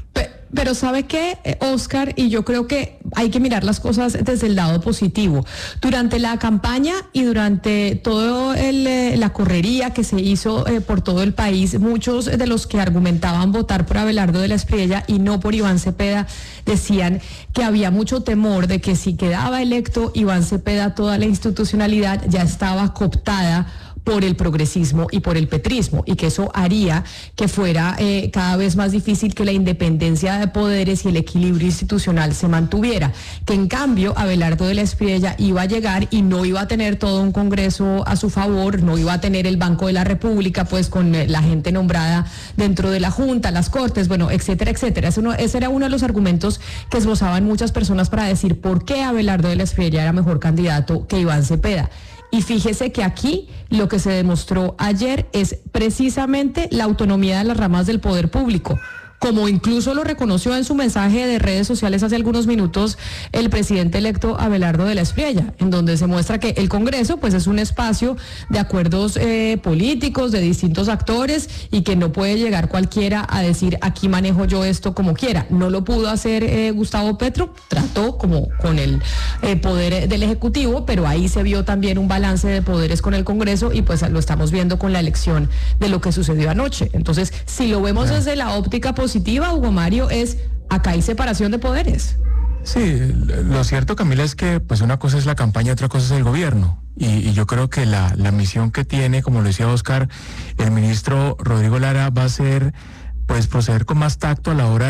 Pero ¿sabe qué, Oscar? Y yo creo que hay que mirar las cosas desde el lado positivo. Durante la campaña y durante todo la correría que se hizo por todo el país, muchos de los que argumentaban votar por Abelardo de la Espriella y no por Iván Cepeda decían que había mucho temor de que si quedaba electo Iván Cepeda, toda la institucionalidad ya estaba cooptada por el progresismo y por el petrismo, y que eso haría que fuera cada vez más difícil que la independencia de poderes y el equilibrio institucional se mantuviera. Que en cambio Abelardo de la Espriella iba a llegar y no iba a tener todo un Congreso a su favor, no iba a tener el Banco de la República, pues con la gente nombrada dentro de la Junta, las Cortes, bueno, etcétera, etcétera. Ese era uno de los argumentos que esbozaban muchas personas para decir por qué Abelardo de la Espriella era mejor candidato que Iván Cepeda. Y fíjese que aquí lo que se demostró ayer es precisamente la autonomía de las ramas del poder público, como incluso lo reconoció en su mensaje de redes sociales hace algunos minutos el presidente electo Abelardo de la Espriella, en donde se muestra que el Congreso pues es un espacio de acuerdos políticos de distintos actores y que no puede llegar cualquiera a decir aquí manejo yo esto como quiera. No lo pudo hacer Gustavo Petro, trató como con el poder del Ejecutivo, pero ahí se vio también un balance de poderes con el Congreso y pues lo estamos viendo con la elección de lo que sucedió anoche. Entonces, si lo vemos desde la óptica positiva, Hugo Mario, es acá hay separación de poderes. Sí, lo cierto, Camila, es que pues una cosa es la campaña, otra cosa es el gobierno. Y yo creo que la misión que tiene, como lo decía Oscar, el ministro Rodrigo Lara va a ser pues proceder con más tacto a la hora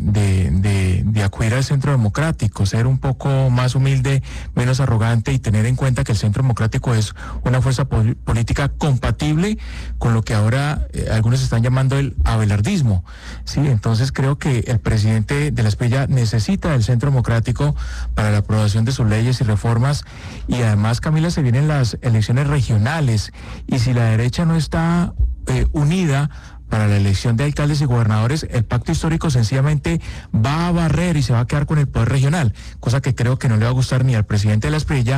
de acudir al Centro Democrático, ser un poco más humilde, menos arrogante y tener en cuenta que el Centro Democrático es una fuerza política compatible con lo que ahora algunos están llamando el abelardismo. Sí, entonces creo que el presidente de la Espriella necesita del Centro Democrático para la aprobación de sus leyes y reformas, y además, Camila, se vienen las elecciones regionales y si la derecha no está unida para la elección de alcaldes y gobernadores, el pacto histórico sencillamente va a barrer y se va a quedar con el poder regional, cosa que creo que no le va a gustar ni al presidente de la Espriella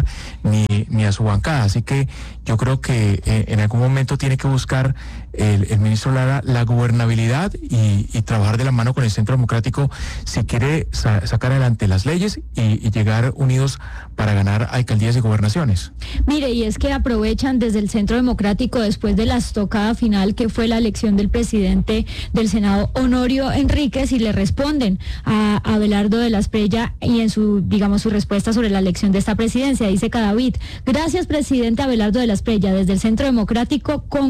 ni a su bancada. Así que yo creo que en algún momento tiene que buscar el ministro Lara la gobernabilidad y trabajar de la mano con el Centro Democrático si quiere sacar adelante las leyes y llegar unidos para ganar alcaldías y gobernaciones. Mire, y es que aprovechan desde el Centro Democrático, después de la estocada final que fue la elección del presidente del Senado, Honorio Enríquez, y le responden a Abelardo de la Espriella y en su respuesta sobre la elección de esta presidencia. Dice Cadavid: gracias, presidente Abelardo de la Espriella, desde el Centro Democrático, con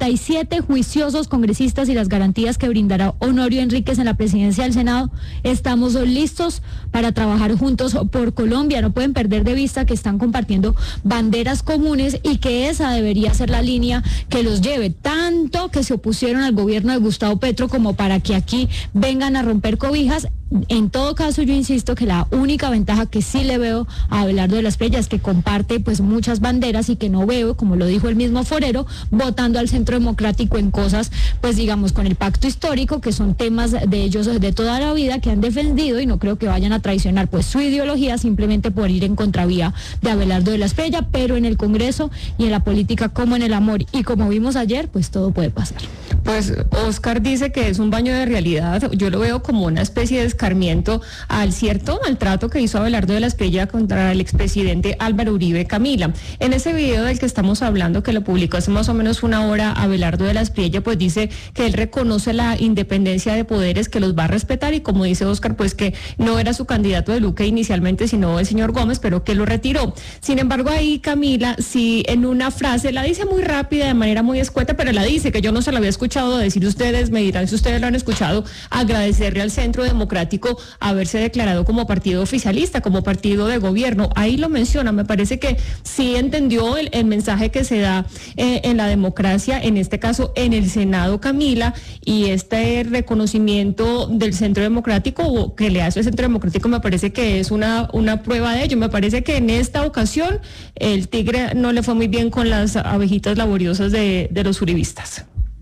47 juiciosos congresistas y las garantías que brindará Honorio Enríquez en la presidencia del Senado, estamos listos para trabajar juntos por Colombia. No pueden perder de vista que están compartiendo banderas comunes y que esa debería ser la línea que los lleve, tanto que se opusieron al gobierno de Gustavo Petro como para que aquí vengan a romper cobijas. En todo caso, yo insisto que la única ventaja que sí le veo a Abelardo de la Espriella es que comparte pues muchas banderas y que no veo, como lo dijo el mismo Forero, votando al Centro Democrático en cosas, pues digamos, con el pacto histórico, que son temas de ellos de toda la vida que han defendido, y no creo que vayan a traicionar pues su ideología simplemente por ir en contravía de Abelardo de la Espriella. Pero en el Congreso y en la política, como en el amor y como vimos ayer, pues todo puede pasar. Pues Oscar dice que es un baño de realidad. Yo lo veo como una especie de escarmiento al cierto maltrato que hizo Abelardo de la Espriella contra el expresidente Álvaro Uribe. Camila, en ese video del que estamos hablando, que lo publicó hace más o menos una hora Abelardo de la Espriella, pues dice que él reconoce la independencia de poderes, que los va a respetar, y como dice Oscar, pues que no era su candidato de Luque inicialmente, sino el señor Gómez, pero que lo retiró. Sin embargo, ahí, Camila, sí, en una frase, la dice muy rápida, de manera muy escueta, pero la dice, que yo no se la había escuchado decir. Ustedes me dirán si ustedes lo han escuchado: agradecerle al Centro Democrático haberse declarado como partido oficialista, como partido de gobierno. Ahí lo menciona. Me parece que sí entendió el mensaje que se da en la democracia, en este caso en el Senado, Camila, y este reconocimiento del Centro Democrático, o que le hace el Centro Democrático, me parece que es una prueba de ello. Me parece que en esta ocasión el tigre no le fue muy bien con las abejitas laboriosas de los uribistas.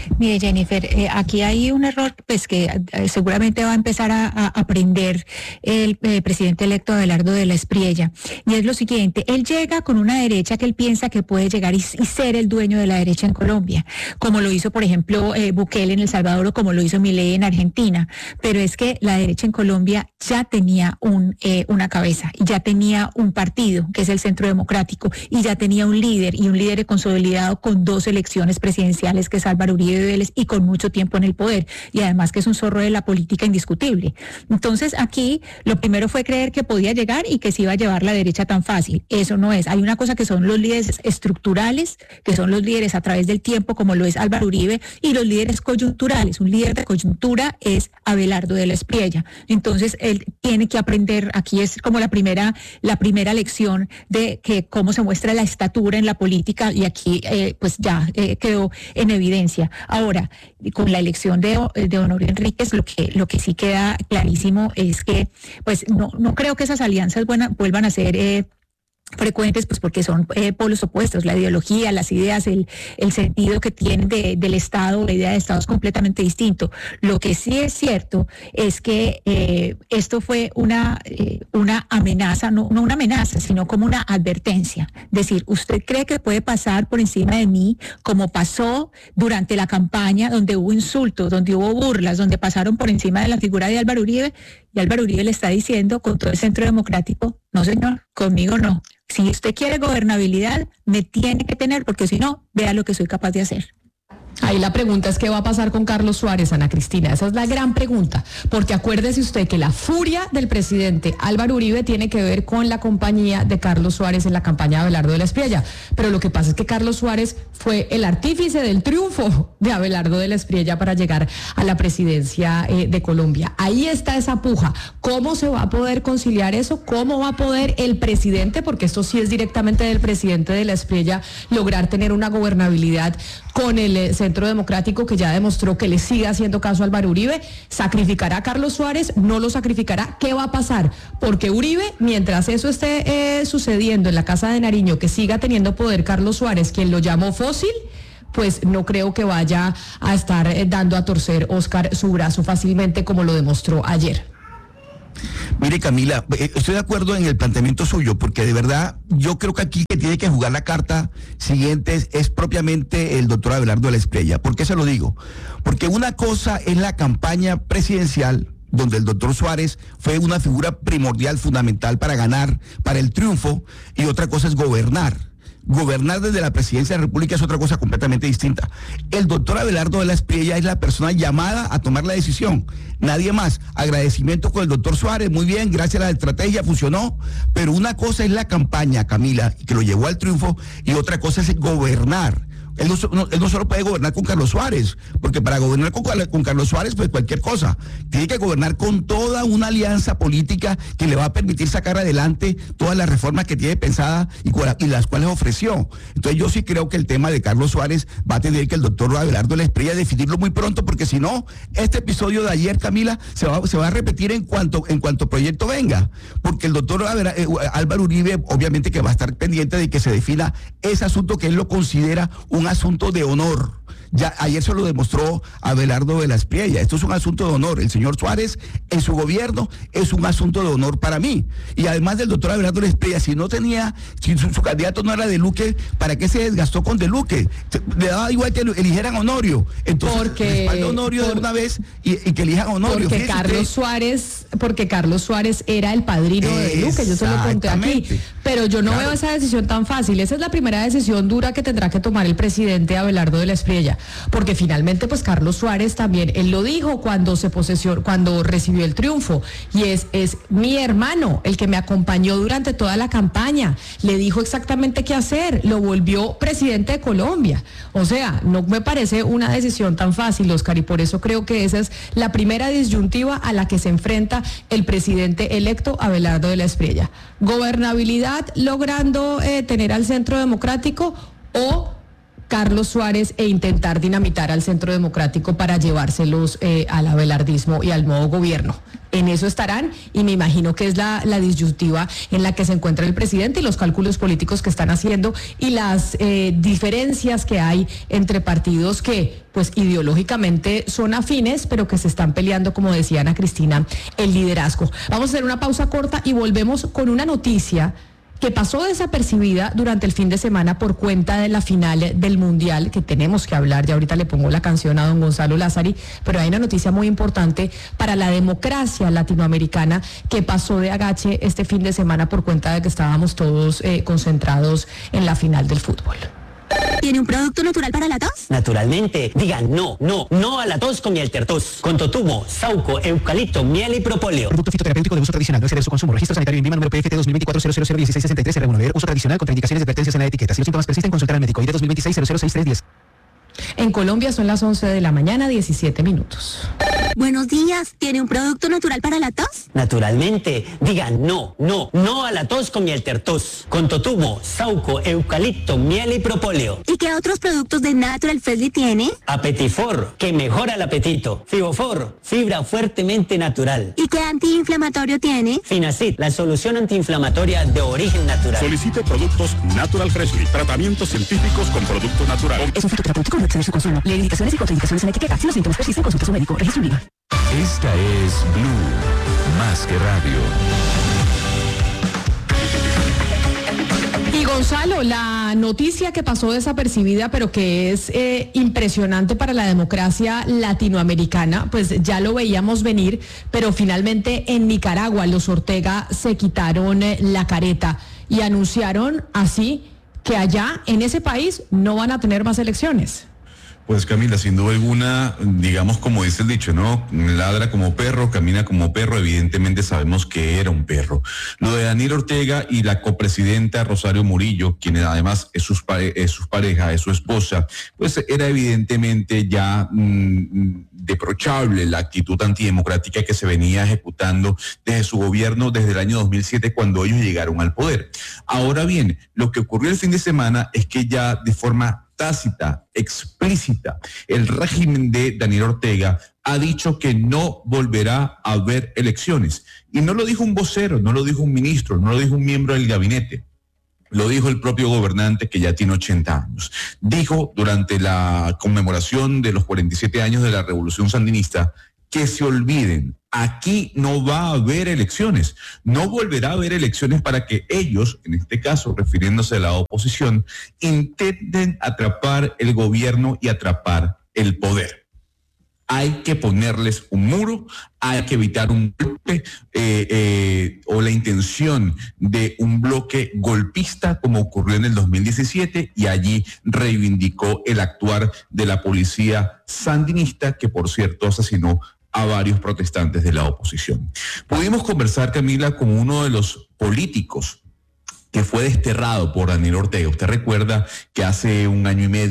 Mire, Jennifer, aquí hay un error pues que seguramente va a empezar a aprender el presidente electo Abelardo de la Espriella, y es lo siguiente: él llega con una derecha que él piensa que puede llegar y ser el dueño de la derecha en Colombia, como lo hizo, por ejemplo, Bukele en El Salvador o como lo hizo Milei en Argentina, pero es que la derecha en Colombia ya tenía una cabeza, y ya tenía un partido, que es el Centro Democrático, y ya tenía un líder consolidado con 2 elecciones presidenciales, que es Álvaro Uribe Vélez, y con mucho tiempo en el poder, y además que es un zorro de la política indiscutible. Entonces aquí lo primero fue creer que podía llegar y que se iba a llevar la derecha tan fácil. Eso no es. Hay una cosa que son los líderes estructurales, que son los líderes a través del tiempo, como lo es Álvaro Uribe, y los líderes coyunturales. Un líder de coyuntura es Abelardo de la Espriella. Entonces él tiene que aprender, aquí es como la primera lección de que cómo se muestra la estatura en la política, y aquí pues ya quedó en evidencia. Ahora, con la elección de Honorio Enríquez, lo que sí queda clarísimo es que pues no creo que esas alianzas vuelvan a ser frecuentes, pues porque son polos opuestos, la ideología, las ideas, el sentido que tienen del Estado, la idea de Estado es completamente distinto. Lo que sí es cierto es que esto fue una amenaza, no una amenaza, sino como una advertencia. Es decir, ¿usted cree que puede pasar por encima de mí como pasó durante la campaña, donde hubo insultos, donde hubo burlas, donde pasaron por encima de la figura de Álvaro Uribe? Y Álvaro Uribe le está diciendo con todo el Centro Democrático: no señor, conmigo no. Si usted quiere gobernabilidad, me tiene que tener, porque si no, vea lo que soy capaz de hacer. Ahí la pregunta es: ¿qué va a pasar con Carlos Suárez, Ana Cristina? Esa es la gran pregunta, porque acuérdese usted que la furia del presidente Álvaro Uribe tiene que ver con la compañía de Carlos Suárez en la campaña de Abelardo de la Espriella, pero lo que pasa es que Carlos Suárez fue el artífice del triunfo de Abelardo de la Espriella para llegar a la presidencia de Colombia. Ahí está esa puja. ¿Cómo se va a poder conciliar eso? ¿Cómo va a poder el presidente, porque esto sí es directamente del presidente de la Espriella, lograr tener una gobernabilidad con el Centro Democrático, que ya demostró que le sigue haciendo caso a Álvaro Uribe? ¿Sacrificará a Carlos Suárez? ¿No lo sacrificará? ¿Qué va a pasar? Porque Uribe, mientras eso esté sucediendo en la Casa de Nariño, que siga teniendo poder Carlos Suárez, quien lo llamó fósil, pues no creo que vaya a estar dando a torcer Óscar su brazo fácilmente, como lo demostró ayer. Mire, Camila, estoy de acuerdo en el planteamiento suyo, porque de verdad yo creo que aquí que tiene que jugar la carta siguiente es propiamente el doctor Abelardo de la Espriella. ¿Por qué se lo digo? Porque una cosa es la campaña presidencial, donde el doctor Suárez fue una figura primordial, fundamental para ganar, para el triunfo, y otra cosa es gobernar. Gobernar desde la presidencia de la República es otra cosa completamente distinta. El doctor Abelardo de la Espriella es la persona llamada a tomar la decisión, nadie más. Agradecimiento con el doctor Suárez, muy bien, gracias a la estrategia funcionó, pero una cosa es la campaña, Camila, que lo llevó al triunfo, y otra cosa es gobernar. Él no solo puede gobernar con Carlos Suárez, porque para gobernar con Carlos Suárez, pues cualquier cosa. Tiene que gobernar con toda una alianza política que le va a permitir sacar adelante todas las reformas que tiene pensadas y las cuales ofreció. Entonces yo sí creo que el tema de Carlos Suárez va a tener que el doctor Abelardo de la Espriella definirlo muy pronto, porque si no, este episodio de ayer, Camila, se va a repetir en cuanto proyecto venga. Porque el doctor Álvaro Uribe, obviamente que va a estar pendiente de que se defina ese asunto que él lo considera un asunto de honor. Ya ayer se lo demostró Abelardo de la Espriella. Esto es un asunto de honor. El señor Suárez en su gobierno es un asunto de honor para mí. Y además del doctor Abelardo de la Espriella, si su candidato no era de Luque, ¿para qué se desgastó con de Luque? Le daba igual que eligieran a Honorio. Entonces, respalda a Honorio de una vez y que elijan a Honorio. Porque Carlos Suárez era el padrino de Luque, yo se lo conté aquí. Pero yo no veo esa decisión tan fácil. Esa es la primera decisión dura que tendrá que tomar el presidente Abelardo de la Espriella. Porque finalmente, pues Carlos Suárez también, él lo dijo cuando recibió el triunfo, y es mi hermano, el que me acompañó durante toda la campaña, le dijo exactamente qué hacer, lo volvió presidente de Colombia. O sea, no me parece una decisión tan fácil, Óscar, y por eso creo que esa es la primera disyuntiva a la que se enfrenta el presidente electo Abelardo de la Espriella. Gobernabilidad logrando tener al Centro Democrático, o Carlos Suárez e intentar dinamitar al Centro Democrático para llevárselos al abelardismo y al nuevo gobierno. En eso estarán y me imagino que es la disyuntiva en la que se encuentra el presidente y los cálculos políticos que están haciendo y las diferencias que hay entre partidos que pues ideológicamente son afines, pero que se están peleando, como decía Ana Cristina, el liderazgo. Vamos a hacer una pausa corta y volvemos con una noticia que pasó desapercibida durante el fin de semana por cuenta de la final del Mundial, que tenemos que hablar, ya ahorita le pongo la canción a don Gonzalo Lázari, pero hay una noticia muy importante para la democracia latinoamericana que pasó de agache este fin de semana por cuenta de que estábamos todos concentrados en la final del fútbol. ¿Tiene un producto natural para la tos? Naturalmente. Digan no a la tos con miel tertos. Con totumo, sauco, eucalipto, miel y propóleo. Producto fitoterapéutico de uso tradicional, no exceder su consumo. Registro sanitario INVIMA número PFT 2024-001663-R1. Leer uso tradicional con indicaciones y advertencias en la etiqueta. Si los síntomas persisten, consultar al médico. ID 2026-006310. En Colombia son las 11 de la mañana, 17 minutos. Buenos días. ¿Tiene un producto natural para la tos? Naturalmente. Digan no a la tos con miel tertos. Con totumo, sauco, eucalipto, miel y propóleo. ¿Y qué otros productos de Natural Freshly tiene? Apetifor, que mejora el apetito. Fibofor, fibra fuertemente natural. ¿Y qué antiinflamatorio tiene? Finacid, la solución antiinflamatoria de origen natural. Solicite productos Natural Freshly. Tratamientos científicos con producto natural. Es un fitoterapéutico, no exceder su consumo. Leer indicaciones y contraindicaciones en la etiqueta. Si los síntomas persisten, consulte a su médico. Registro INVIMA. Esta es Blue, más que radio. Y Gonzalo, la noticia que pasó desapercibida, pero que es impresionante para la democracia latinoamericana, pues ya lo veíamos venir, pero finalmente en Nicaragua los Ortega se quitaron la careta y anunciaron así que allá en ese país no van a tener más elecciones. Pues Camila, sin duda alguna, digamos como dice el dicho, ¿no? Ladra como perro, camina como perro, evidentemente sabemos que era un perro. Lo de Daniel Ortega y la copresidenta Rosario Murillo, quien además es su pareja, es su esposa, pues era evidentemente ya reprochable la actitud antidemocrática que se venía ejecutando desde su gobierno desde el año 2007 cuando ellos llegaron al poder. Ahora bien, lo que ocurrió el fin de semana es que ya de forma tácita, explícita, el régimen de Daniel Ortega ha dicho que no volverá a haber elecciones. Y no lo dijo un vocero, no lo dijo un ministro, no lo dijo un miembro del gabinete. Lo dijo el propio gobernante que ya tiene 80 años. Dijo durante la conmemoración de los 47 años de la Revolución Sandinista que se olviden, aquí no va a haber elecciones, no volverá a haber elecciones para que ellos, en este caso refiriéndose a la oposición, intenten atrapar el gobierno y atrapar el poder. Hay que ponerles un muro, hay que evitar un golpe o la intención de un bloque golpista como ocurrió en el 2017 y allí reivindicó el actuar de la policía sandinista que por cierto asesinó a varios protestantes de la oposición. Pudimos conversar, Camila, con uno de los políticos que fue desterrado por Daniel Ortega. Usted recuerda que hace un año y medio